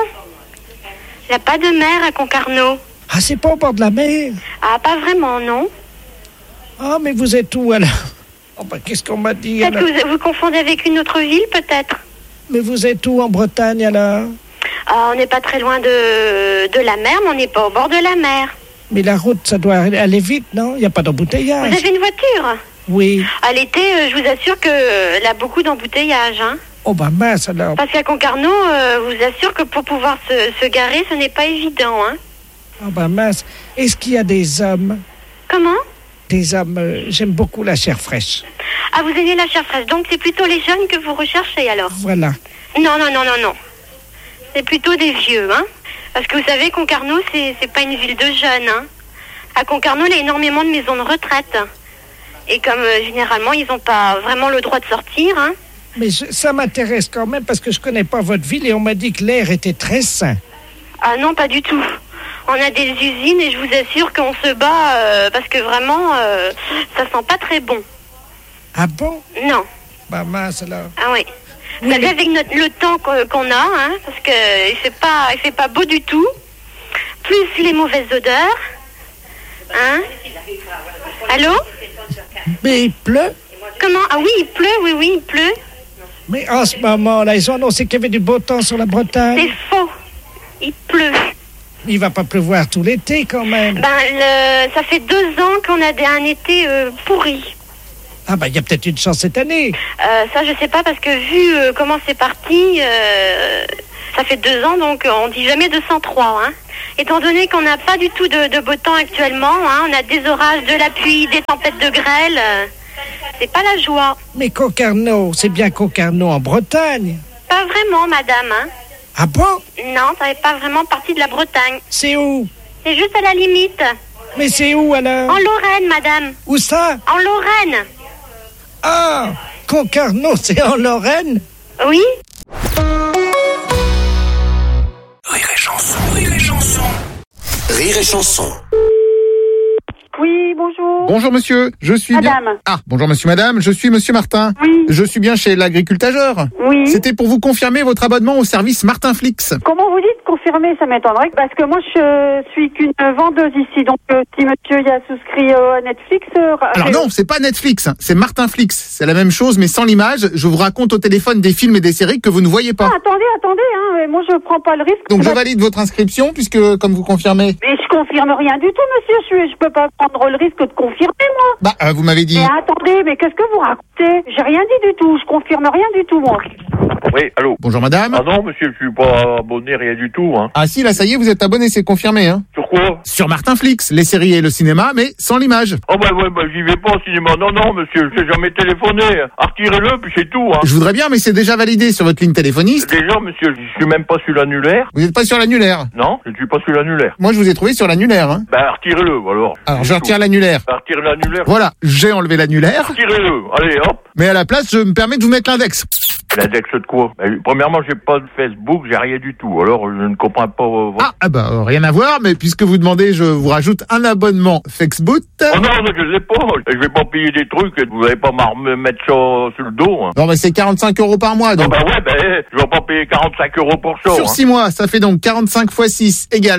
Il n'y a pas de mer à Concarneau. Ah, c'est pas au bord de la mer? Ah, pas vraiment, non. Ah, mais vous êtes où alors? Oh bah qu'est-ce qu'on m'a dit? Peut-être que vous confondez avec une autre ville, peut-être. Mais vous êtes où en Bretagne alors? Ah, on n'est pas très loin de la mer, mais on n'est pas au bord de la mer. Mais la route, ça doit aller vite, non? Il n'y a pas d'embouteillage. Vous avez une voiture? Oui. À l'été, je vous assure qu'il a beaucoup d'embouteillages, hein. Oh bah mince alors. Parce qu'à Concarneau, je vous assure que pour pouvoir se garer, ce n'est pas évident, hein. Oh bah mince. Est-ce qu'il y a des hommes? Comment? Des hommes, j'aime beaucoup la chair fraîche. Ah, vous aimez la chair fraîche, donc c'est plutôt les jeunes que vous recherchez alors? Voilà. Non. C'est plutôt des vieux, hein. Parce que vous savez, Concarneau, c'est pas une ville de jeunes, hein. À Concarneau, il y a énormément de maisons de retraite. Et comme généralement, ils n'ont pas vraiment le droit de sortir, hein. Mais ça m'intéresse quand même parce que je connais pas votre ville et on m'a dit que l'air était très sain. Ah non, pas du tout. On a des usines et je vous assure qu'on se bat parce que vraiment, ça sent pas très bon. Ah bon? Non. Bah mince alors. Ah oui. Vous savez, avec le temps qu'on a, hein, parce que il fait pas beau du tout, plus les mauvaises odeurs, hein. Allô? Mais il pleut? Comment? Ah oui, il pleut, oui, il pleut. Mais en ce moment-là, ils ont annoncé qu'il y avait du beau temps sur la Bretagne. C'est faux. Il pleut. Il va pas pleuvoir tout l'été quand même. Ça fait 2 ans qu'on a un été pourri. Ah il y a peut-être une chance cette année. Ça, je sais pas, parce que vu comment c'est parti, ça fait 2 ans, donc on dit jamais 203, hein. Étant donné qu'on n'a pas du tout de beau temps actuellement, hein, on a des orages, de la pluie, des tempêtes de grêle, c'est pas la joie. Mais Concarneau, c'est bien Concarneau en Bretagne. Pas vraiment, madame, hein. Ah bon? Non, ça n'est pas vraiment partie de la Bretagne. C'est où? C'est juste à la limite. Mais c'est où alors? En Lorraine, madame. Où ça? En Lorraine. Ah, Concarneau, c'est en Lorraine? Oui. Rire et chanson, rire et chanson. Rire et chanson. Oui, bonjour. Bonjour monsieur, je suis Madame. bien... Ah, bonjour monsieur, madame, je suis monsieur Martin. Oui. Je suis bien chez l'agricultageur. Oui. C'était pour vous confirmer votre abonnement au service Martin Flix. Comment vous dites confirmer, ça m'étonnerait, parce que moi je suis qu'une vendeuse ici, donc si monsieur y a souscrit à Netflix... Alors non, c'est pas Netflix, c'est Martin Flix. C'est la même chose, mais sans l'image. Je vous raconte au téléphone des films et des séries que vous ne voyez pas. Ah, attendez, hein, moi je prends pas le risque. Donc je valide votre inscription, puisque, comme vous confirmez... Mais je confirme rien du tout, monsieur, je peux pas prendre le risque de confirmer, moi. Vous m'avez dit... Mais attendez, mais qu'est-ce que vous racontez? J'ai rien dit du tout, je confirme rien du tout, moi. Oui, allô. Bonjour madame. Ah non, monsieur, je suis pas abonné, rien du tout, hein. Ah si, là ça y est, vous êtes abonné, c'est confirmé, hein. Sur quoi? Sur Martin Flix, les séries et le cinéma, mais sans l'image. Oh j'y vais pas au cinéma. Non, monsieur, je n'ai jamais téléphoné. Retirez-le, puis c'est tout, hein. Je voudrais bien, mais c'est déjà validé sur votre ligne téléphoniste. Déjà, monsieur, je suis même pas sur l'annulaire. Vous n'êtes pas sur l'annulaire? Non, je ne suis pas sur l'annulaire. Moi, je vous ai trouvé sur l'annulaire, hein. Retirez-le, alors. Alors, je retire l'annulaire. Retirez l'annulaire. Voilà, j'ai enlevé l'annulaire. Retirez-le, allez, hop. Mais à la place, je me permets de vous mettre l'index. L'index de quoi? Premièrement, j'ai pas de Facebook, j'ai rien du tout. Alors, je ne comprends pas votre... Rien à voir, mais puisque vous demandez, je vous rajoute un abonnement Facebook. Oh non, je l'ai pas. Je vais pas payer des trucs, vous n'allez pas me mettre ça sur le dos, hein. Non, mais c'est 45 € par mois, donc. Je vais pas payer 45 € pour ça. Sur 6 mois, ça fait donc 45 x 6 égale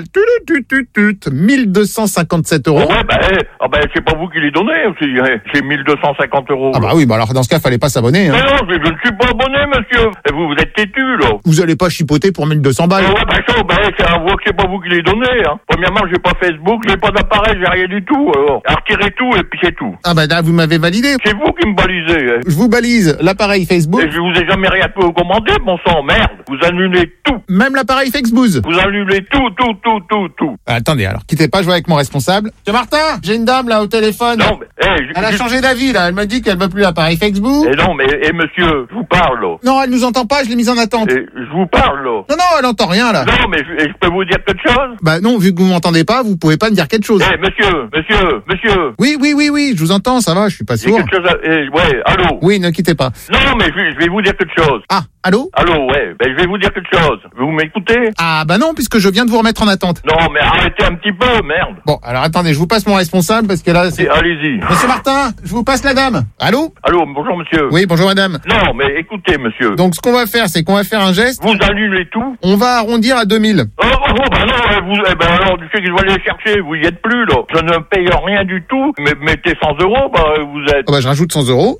1257 €. C'est pas vous qui les donnez aussi. C'est 1250 €. Ah oui, alors dans ce cas, fallait pas s'abonner, hein. Mais non, je ne suis pas abonné, monsieur. Et vous êtes têtu, là. Vous allez pas chipoter pour 1200 balles. C'est à voir que c'est pas vous qui les donnez, hein. Premièrement, j'ai pas Facebook, j'ai pas d'appareil, j'ai rien du tout, alors. Retirez tout et puis c'est tout. Là, vous m'avez validé. C'est vous qui me balisez, hein. Je vous balise l'appareil Facebook. Et je vous ai jamais rien commandé, mon sang, merde. Vous annulez tout. Même l'appareil Facebook. Vous annulez tout. Attendez, alors, quittez pas, je vois avec mon responsable. Monsieur Martin, j'ai une dame, là, au téléphone. Non, elle a changé d'avis, là. Elle m'a dit qu'elle veut plus l'appareil Facebook. Non, monsieur, je vous parle, là. Non, elle nous entend pas, je l'ai mise en attente. Je vous parle, là. Non, elle entend rien, là. Non, mais je peux vous dire quelque chose? Non, vu que vous m'entendez pas, vous pouvez pas me dire quelque chose. Monsieur. Oui, je vous entends, ça va, je suis pas sourd. Quelque chose allô? Oui, ne quittez pas. Non, mais je vais vous dire quelque chose. Ah, allô? Allô, je vais vous dire quelque chose. Vous m'écoutez? Non, puisque je viens de vous remettre en attente. Non, mais arrêtez un petit peu, merde. Bon, alors attendez, je vous passe mon responsable, parce que là, c'est... Allez-y. Monsieur Martin, je vous passe la dame. Allô? Allô, bonjour, monsieur. Oui, bonjour, madame. Non, mais écoutez, monsieur. Donc, ce qu'on va faire, c'est qu'on va faire un geste. Vous annulez tout? On va arrondir à 2000. Alors, du fait que je vais aller chercher, vous y êtes plus, là. Je ne paye rien du tout, mais mettez 100 €, vous êtes... je rajoute 100 €.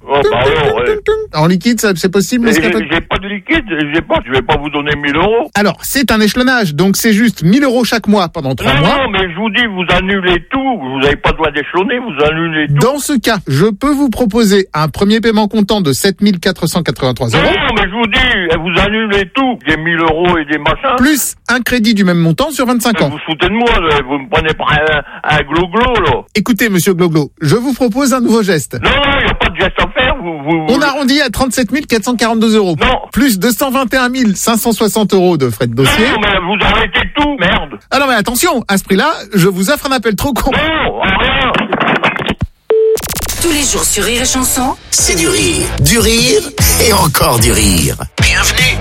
En liquide, c'est possible? J'ai pas de liquide, je vais pas vous donner 1000 €. Alors, c'est un échelonnage, donc c'est juste 1000 € chaque mois pendant 3 mois. Non, mais je vous dis, vous annulez tout, vous n'avez pas le droit d'échelonner, vous annulez tout. Dans ce cas, je peux vous proposer un premier paiement comptant de 7483 €. Non, mais je vous dis, vous annulez tout, des 1000 € et des machins. Plus un crédit du même montant sur 25 ans. Vous foutez de moi, vous me prenez pour un gloglo, là. Écoutez, monsieur Gloglo, je vous propose un nouveau geste. Non, il n'y a pas de geste à faire, On arrondit à 37 442 €. Non. Plus 221 560 € de frais de dossier. Non, mais vous arrêtez tout, merde. Ah non, mais attention, à ce prix-là, je vous offre un appel trop con. Non, rien. Tous les jours sur Rire et Chanson, c'est du rire et encore du rire. Bienvenue.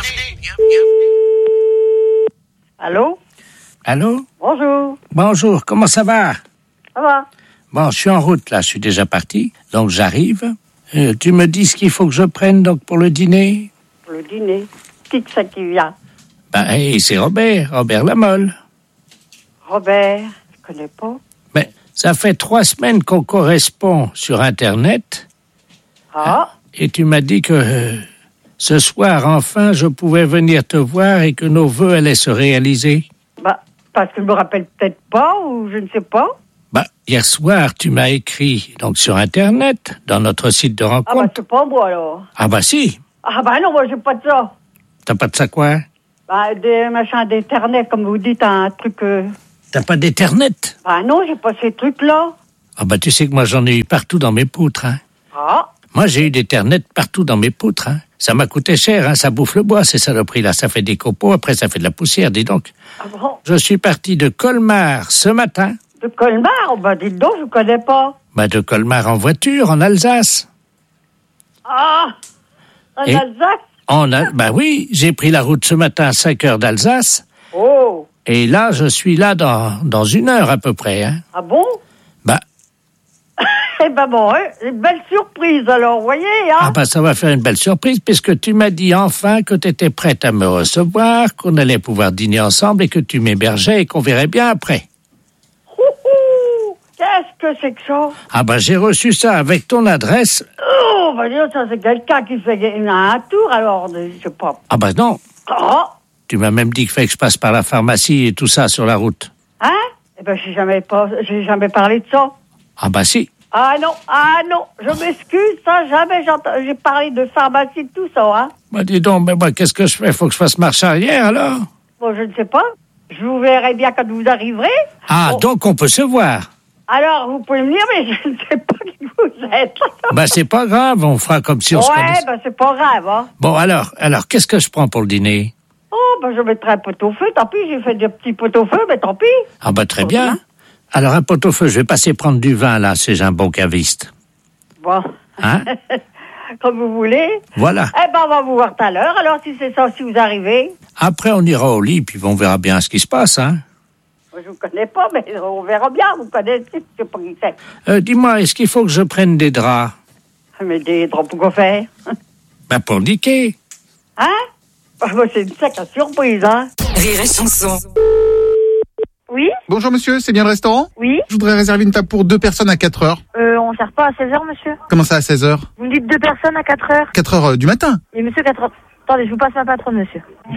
Allô? Allô? Bonjour. Bonjour, comment ça va? Ça va? Bon, je suis en route, là, je suis déjà parti, donc j'arrive. Tu me dis ce qu'il faut que je prenne, donc, pour le dîner? Pour le dîner? Qui c'est qui vient? C'est Robert Lamolle. Robert, je connais pas. Mais ça fait 3 semaines qu'on correspond sur Internet. Ah? Et tu m'as dit que Ce soir, enfin, je pouvais venir te voir et que nos vœux allaient se réaliser. Bah, parce que je me rappelle peut-être pas, ou je ne sais pas. Bah, hier soir, tu m'as écrit, donc sur Internet, dans notre site de rencontre. Ah bah, c'est pas moi, alors. Ah bah si. Ah bah non, moi, j'ai pas de ça. T'as pas de ça quoi? Bah, des machins d'Internet, comme vous dites, un truc... T'as pas d'Internet? Bah non, j'ai pas ces trucs-là. Ah bah tu sais que moi j'en ai eu partout dans mes poutres, hein. Ah. Moi j'ai eu d'Internet partout dans mes poutres, hein. Ça m'a coûté cher, hein. Ça bouffe le bois, ces saloperies-là. Ça fait des copeaux, après ça fait de la poussière, dis donc. Ah bon? Je suis parti de Colmar ce matin. De Colmar? Bah dites donc, je connais pas. Bah de Colmar en voiture, en Alsace. Ah! En Alsace? Bah oui, j'ai pris la route ce matin à 5 heures d'Alsace. Oh! Et là, je suis là dans 1 heure à peu près, hein. Ah bon? Bah. Eh ben bon, hein, une belle surprise alors, vous voyez, hein? Ah bah ça va faire une belle surprise, puisque tu m'as dit enfin que tu étais prête à me recevoir, qu'on allait pouvoir dîner ensemble et que tu m'hébergeais et qu'on verrait bien après. Qu'est-ce que c'est que ça? Ah bah j'ai reçu ça avec ton adresse. Oh, bah dis donc, ça c'est quelqu'un qui fait un tour, alors, je sais pas. Ah bah non. Ah! Tu m'as même dit qu'il fallait que je passe par la pharmacie et tout ça sur la route. Hein? Eh ben j'ai jamais parlé de ça. Ah bah si. Ah non, je m'excuse, ça, jamais j'ai parlé de pharmacie, de tout ça, hein. Bah dis donc, mais moi, qu'est-ce que je fais? Faut que je fasse marche arrière, alors? Bon, je ne sais pas. Je vous verrai bien quand vous arriverez. Ah, bon. Donc on peut se voir. Alors, vous pouvez me dire, mais je ne sais pas qui vous êtes. Bah c'est pas grave, on fera comme si on se connaissait. Ouais, bah c'est pas grave, hein. Bon, alors, qu'est-ce que je prends pour le dîner? Oh, bah je mettrai un pot-au-feu, tant pis, j'ai fait des petits pot-au-feu, mais tant pis. Ah bah très bien. Alors, un pot-au-feu, je vais passer prendre du vin, là, c'est un bon caviste. Bon. Hein? Comme vous voulez. Voilà. Eh ben, on va vous voir tout à l'heure, alors si c'est ça, si vous arrivez. Après, on ira au lit, puis on verra bien ce qui se passe, hein. Je vous connais pas, mais on verra bien, vous connaissez, je sais pas qui c'est. Dis-moi, est-ce qu'il faut que je prenne des draps? Mais des draps pour quoi faire? Ben, pour le quai. Hein? Bah, c'est une sacrée surprise, hein. Rire et chanson. Oui? Bonjour monsieur, c'est bien le restaurant? Oui. Je voudrais réserver une table pour 2 personnes à 4 heures. On ne sert pas à 16h, monsieur. Comment ça, à 16 heures? Vous me dites 2 personnes à 4 heures? 4 heures du matin? Et monsieur, 4 heures. Attendez, je vous passe ma patronne, monsieur.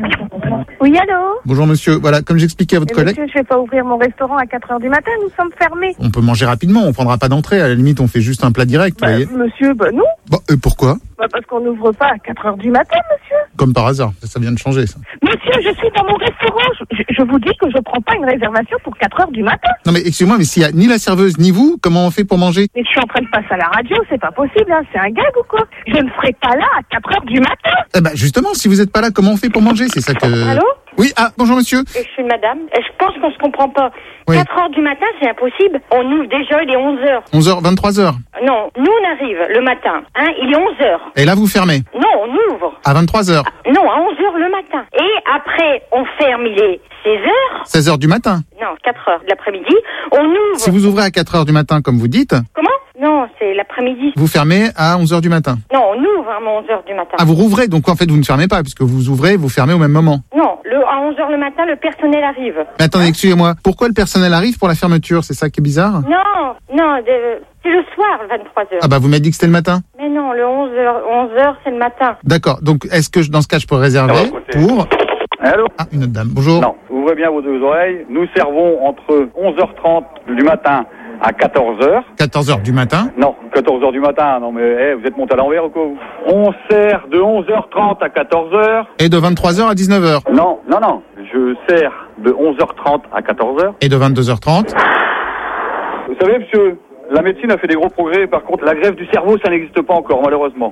Oui, allô? Bonjour monsieur, voilà, comme j'expliquais à votre collègue... Monsieur, je vais pas ouvrir mon restaurant à 4 heures du matin, nous sommes fermés. On peut manger rapidement, on prendra pas d'entrée, à la limite on fait juste un plat direct, vous voyez. Monsieur, non. Bon, pourquoi? Parce qu'on n'ouvre pas à 4 heures du matin, monsieur. Comme par hasard, ça vient de changer, ça. Monsieur, je suis dans mon restaurant, je vous dis que je prends pas une réservation pour 4 heures du matin. Non mais excusez-moi, mais s'il y a ni la serveuse ni vous, comment on fait pour manger? Mais je suis en train de passer à la radio, c'est pas possible, hein. C'est un gag ou quoi? Je ne serai pas là à 4 heures du matin. Eh ben justement, si vous êtes pas là, comment on fait pour manger? C'est ça que... Allô? Oui, bonjour monsieur. Je suis madame. Je pense qu'on se comprend pas. Oui. 4 heures du matin, c'est impossible. On ouvre déjà, il est 11 heures. 11h, 23h. Non, nous on arrive le matin. Hein, il est 11 heures. Et là vous fermez? Non, on ouvre. À 23h. Non, à 11 heures le matin. Et après, on ferme, il est 16 heures. 16h du matin. Non, 4 heures de l'après-midi. On ouvre. Si vous ouvrez à 4h du matin, comme vous dites... Comment? Non, c'est l'après-midi. Vous fermez à 11h du matin. Non, on ouvre à 11 heures du matin. Ah, vous rouvrez, donc en fait vous ne fermez pas, puisque vous ouvrez, vous fermez au même moment. Non, à 11 heures le matin, le personnel arrive. Mais attendez, excusez-moi, pourquoi le personnel arrive pour la fermeture? C'est ça qui est bizarre? Non, c'est le soir, 23 heures. Ah bah vous m'avez dit que c'était le matin? Mais non, le 11 heures, c'est le matin. D'accord, donc est-ce que dans ce cas je peux réserver pour... Allô? Ah, une autre dame, bonjour. Non, ouvrez bien vos 2 oreilles. Nous servons entre 11h30 du matin à 14h. 14h du matin? Non, 14h du matin. Non mais vous êtes monté à l'envers ou quoi vous? On sert de 11h30 à 14h. Et de 23h à 19h? Non. Je sers de 11h30 à 14h. Et de 22h30? Vous savez, monsieur, la médecine a fait des gros progrès. Par contre, la greffe du cerveau, ça n'existe pas encore, malheureusement.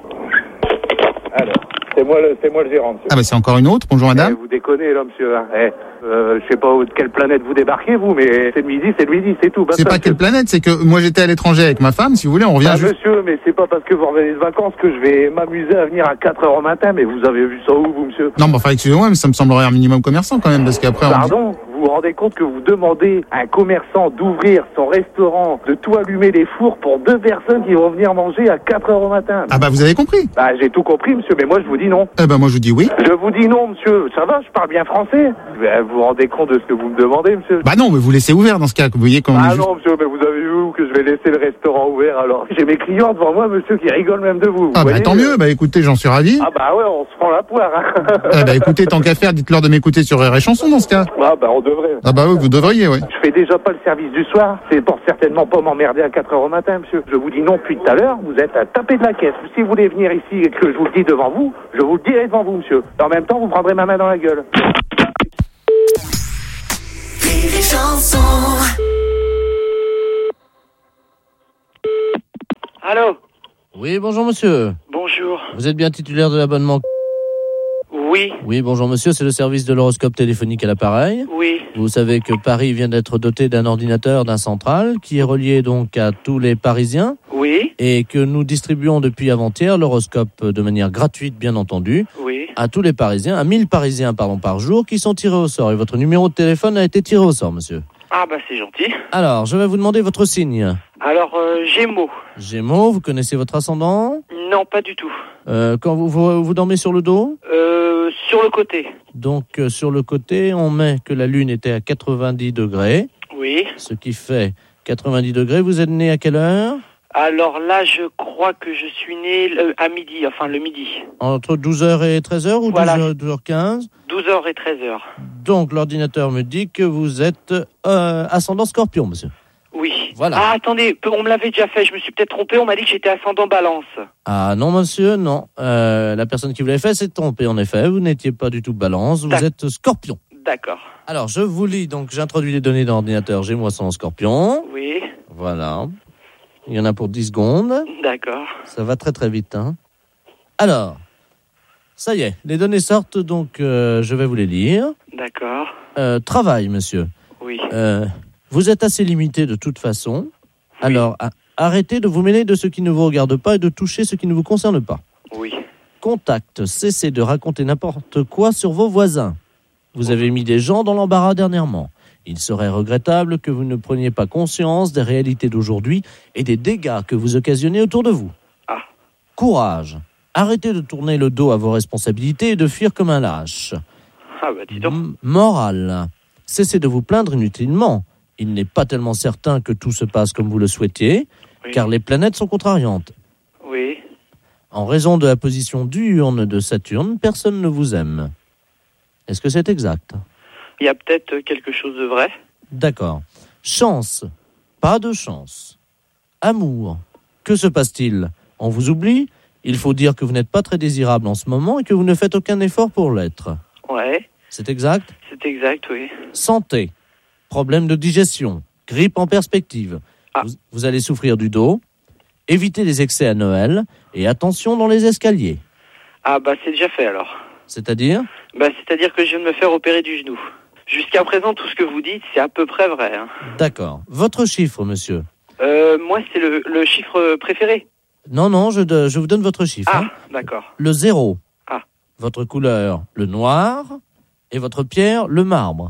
Alors, c'est moi le gérant, monsieur. Ah bah c'est encore une autre, bonjour madame. Vous déconnez là, monsieur. Je sais pas de quelle planète vous débarquez, vous, mais c'est le midi, c'est tout. C'est pas quelle planète, c'est que moi j'étais à l'étranger avec ma femme, si vous voulez, on revient juste... Monsieur, mais c'est pas parce que vous revenez de vacances que je vais m'amuser à venir à 4h au matin, mais vous avez vu ça où, vous, monsieur? Non, bah enfin, excusez-moi, mais ça me semblerait un minimum commerçant quand même, parce qu'après... Pardon? Vous vous rendez compte que vous demandez à un commerçant d'ouvrir son restaurant, de tout allumer les fours pour 2 personnes qui vont venir manger à 4h au matin? Ah bah vous avez compris? Bah j'ai tout compris, monsieur, mais moi je vous dis dis non. Eh ben moi je vous dis oui. Je vous dis non, monsieur. Ça va, je parle bien français. Vous vous rendez compte de ce que vous me demandez, monsieur? Bah non, mais vous laissez ouvert dans ce cas. Vous voyez quand on est juste... non, monsieur, mais vous avez vu où que je vais laisser le restaurant ouvert alors? J'ai mes clients devant moi, monsieur, qui rigolent même de vous. Ah bah tant mieux, bah écoutez, j'en suis ravi. Ah bah ouais, on se prend la poire. Hein. Eh bah écoutez, tant qu'à faire, dites-leur de m'écouter sur Rire et Chanson dans ce cas. Ah bah on devrait. Ah bah oui, vous devriez, ouais. Je fais déjà pas le service du soir, c'est pour certainement pas m'emmerder à 4h au matin, monsieur. Je vous dis non depuis tout à l'heure, vous êtes à taper de la caisse. Si vous voulez venir ici et que je vous le dis devant vous, je vous le dirai devant vous, monsieur. Et en même temps, vous prendrez ma main dans la gueule. Rire et Chanson. Allô? Oui, bonjour monsieur. Bonjour. Vous êtes bien titulaire de l'abonnement? Oui. Oui, bonjour monsieur, c'est le service de l'horoscope téléphonique à l'appareil. Oui. Vous savez que Paris vient d'être doté d'un ordinateur, d'un central, qui est relié donc à tous les Parisiens. Oui. Et que nous distribuons depuis avant-hier l'horoscope de manière gratuite, bien entendu. Oui. À tous les Parisiens, à 1000 Parisiens, par jour, qui sont tirés au sort. Et votre numéro de téléphone a été tiré au sort, monsieur. Ah bah c'est gentil. Alors, je vais vous demander votre signe. Alors, Gémeaux. Gémeaux, vous connaissez votre ascendant? Non, pas du tout. Quand vous dormez sur le dos? Sur le côté. Donc, sur le côté, on met que la Lune était à 90 degrés. Oui. Ce qui fait 90 degrés. Vous êtes né à quelle heure? Alors là, je crois que je suis né à midi, enfin le midi. Entre 12h et 13h ou voilà. 12h15? 12h et 13h. Donc, l'ordinateur me dit que vous êtes ascendant Scorpion, monsieur. Oui. Voilà. Ah, attendez, on me l'avait déjà fait, je me suis peut-être trompé, on m'a dit que j'étais ascendant Balance. Ah non, monsieur, non. La personne qui vous l'avait fait s'est trompée, en effet. Vous n'étiez pas du tout Balance, vous êtes Scorpion. D'accord. Alors, je vous lis, donc j'introduis les données dans l'ordinateur Gémeaux ascendant Scorpion. Oui. Voilà. Il y en a pour 10 secondes. D'accord. Ça va très très vite, hein. Alors, ça y est, les données sortent, donc je vais vous les lire. D'accord. Travail, monsieur. Oui. Vous êtes assez limité de toute façon. Oui. Alors, arrêtez de vous mêler de ce qui ne vous regarde pas et de toucher ce qui ne vous concerne pas. Oui. Contact, cessez de raconter n'importe quoi sur vos voisins. Vous avez mis des gens dans l'embarras dernièrement. Il serait regrettable que vous ne preniez pas conscience des réalités d'aujourd'hui et des dégâts que vous occasionnez autour de vous. Ah. Courage. Arrêtez de tourner le dos à vos responsabilités et de fuir comme un lâche. Ah bah dis donc. Morale. Cessez de vous plaindre inutilement. Il n'est pas tellement certain que tout se passe comme vous le souhaitiez, oui. Car les planètes sont contrariantes. Oui. En raison de la position diurne de Saturne, personne ne vous aime. Est-ce que c'est exact ? Il y a peut-être quelque chose de vrai. D'accord. Chance. Pas de chance. Amour. Que se passe-t-il ? On vous oublie ? Il faut dire que vous n'êtes pas très désirable en ce moment et que vous ne faites aucun effort pour l'être. Ouais. C'est exact ? C'est exact, oui. Santé. Problème de digestion. Grippe en perspective. Ah. Vous allez souffrir du dos. Évitez les excès à Noël. Et attention dans les escaliers. Ah bah c'est déjà fait alors. C'est-à-dire ? Bah c'est-à-dire que je viens de me faire opérer du genou. Jusqu'à présent, tout ce que vous dites, c'est à peu près vrai. Hein. D'accord. Votre chiffre, monsieur ? Moi, c'est le chiffre préféré. Non, je vous donne votre chiffre. Ah, hein. d'accord. Le 0. Ah. Votre couleur, le noir. Et votre pierre, le marbre.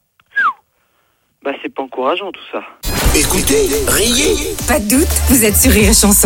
Bah, c'est pas encourageant, tout ça. Écoutez, riez. Pas de doute, vous êtes sur Rire et Chanson.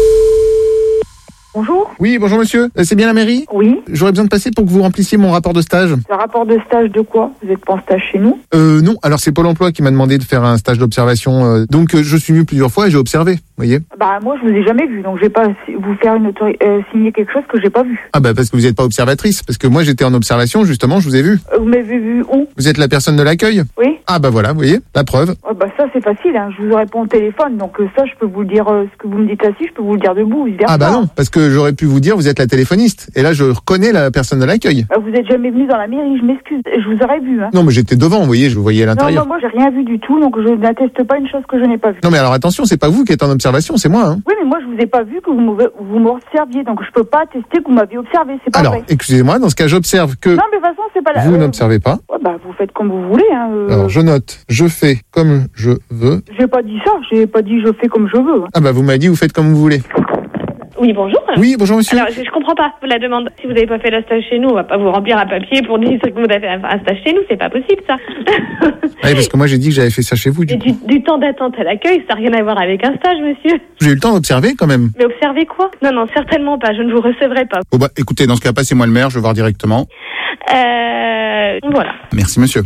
Bonjour. Oui, bonjour monsieur. C'est bien la mairie ? Oui. J'aurais besoin de passer pour que vous remplissiez mon rapport de stage. Un rapport de stage de quoi ? Vous êtes pas en stage chez nous ? Non, alors c'est Pôle emploi qui m'a demandé de faire un stage d'observation. Donc je suis venu plusieurs fois et j'ai observé, vous voyez ? Bah moi je vous ai jamais vu, donc je vais pas vous faire signer quelque chose que j'ai pas vu. Ah bah parce que vous n'êtes pas observatrice, parce que moi j'étais en observation justement, je vous ai vu. Vous m'avez vu où ? Vous êtes la personne de l'accueil ? Oui. Ah bah voilà, vous voyez, la preuve. Bah ça c'est facile, hein. Je vous réponds au téléphone, donc ça je peux vous le dire, ce que vous me dites assis, je peux vous le dire debout, vice versa. Ah bah non, parce que j'aurais pu vous dire vous êtes la téléphoniste, et là je reconnais la personne de l'accueil. Vous êtes jamais venu dans la mairie, je m'excuse, je vous aurais vu. Hein. Non mais j'étais devant, vous voyez, je vous voyais à l'intérieur. Non, moi j'ai rien vu du tout, donc je n'atteste pas une chose que je n'ai pas vue. Non mais alors attention, c'est pas vous qui êtes en observation, c'est moi. Hein. Oui mais moi je vous ai pas vu que vous m'observiez, donc je peux pas attester que vous m'aviez observé, c'est pas alors, vrai. excusez-moi, dans ce cas j'observe que... Non mais de toute façon c'est pas la... Vous n'observez pas. Ouais, bah vous faites comme vous voulez. Hein, Alors je note, je fais comme je veux. J'ai pas dit ça, j'ai pas dit je fais comme je veux. Ah bah vous m'avez dit vous faites comme vous voulez. Oui, bonjour. Oui, bonjour monsieur. Alors, je comprends pas la demande. Si vous n'avez pas fait le stage chez nous, on va pas vous remplir un papier pour dire que vous avez fait un stage chez nous. C'est pas possible, ça. Oui, parce que moi j'ai dit que j'avais fait ça chez vous. Du temps d'attente à l'accueil, ça n'a rien à voir avec un stage, monsieur. J'ai eu le temps d'observer quand même. Mais observez quoi? Non, certainement pas. Je ne vous recevrai pas. Bon bah écoutez, dans ce cas, passez-moi le maire, je vais voir directement. Voilà. Merci monsieur.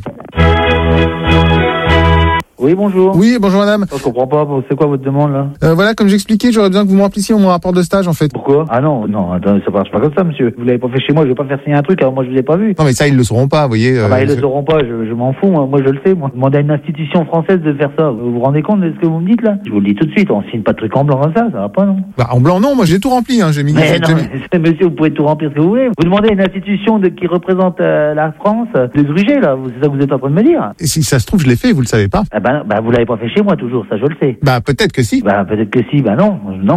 Oui, bonjour. Oui, bonjour madame. Je comprends pas, c'est quoi votre demande là? Voilà, comme j'expliquais, j'aurais besoin que vous me remplissiez mon rapport de stage en fait. Pourquoi? Ah non, attendez, ça marche pas comme ça, monsieur. Vous l'avez pas fait chez moi, je vais pas faire signer un truc, alors moi je vous ai pas vu. Non mais ça, ils le sauront pas, vous voyez. Ils le sauront pas, je m'en fous, moi je le sais, moi. Demandez à une institution française de faire ça. Vous vous rendez compte de ce que vous me dites là? Je vous le dis tout de suite, on signe pas de truc en blanc comme ça va pas, non? Bah en blanc non, moi j'ai tout rempli, j'ai mis. Mais non, monsieur, vous pouvez tout remplir ce que vous voulez. Vous demandez à une institution qui représente la France de gruger là, c'est ça que vous êtes en train de me dire? Et si ça se trouve, je l'ai fait, vous le savez pas. Vous l'avez pas fait chez moi toujours, ça je le sais. Bah peut-être que si. Peut-être que si, non.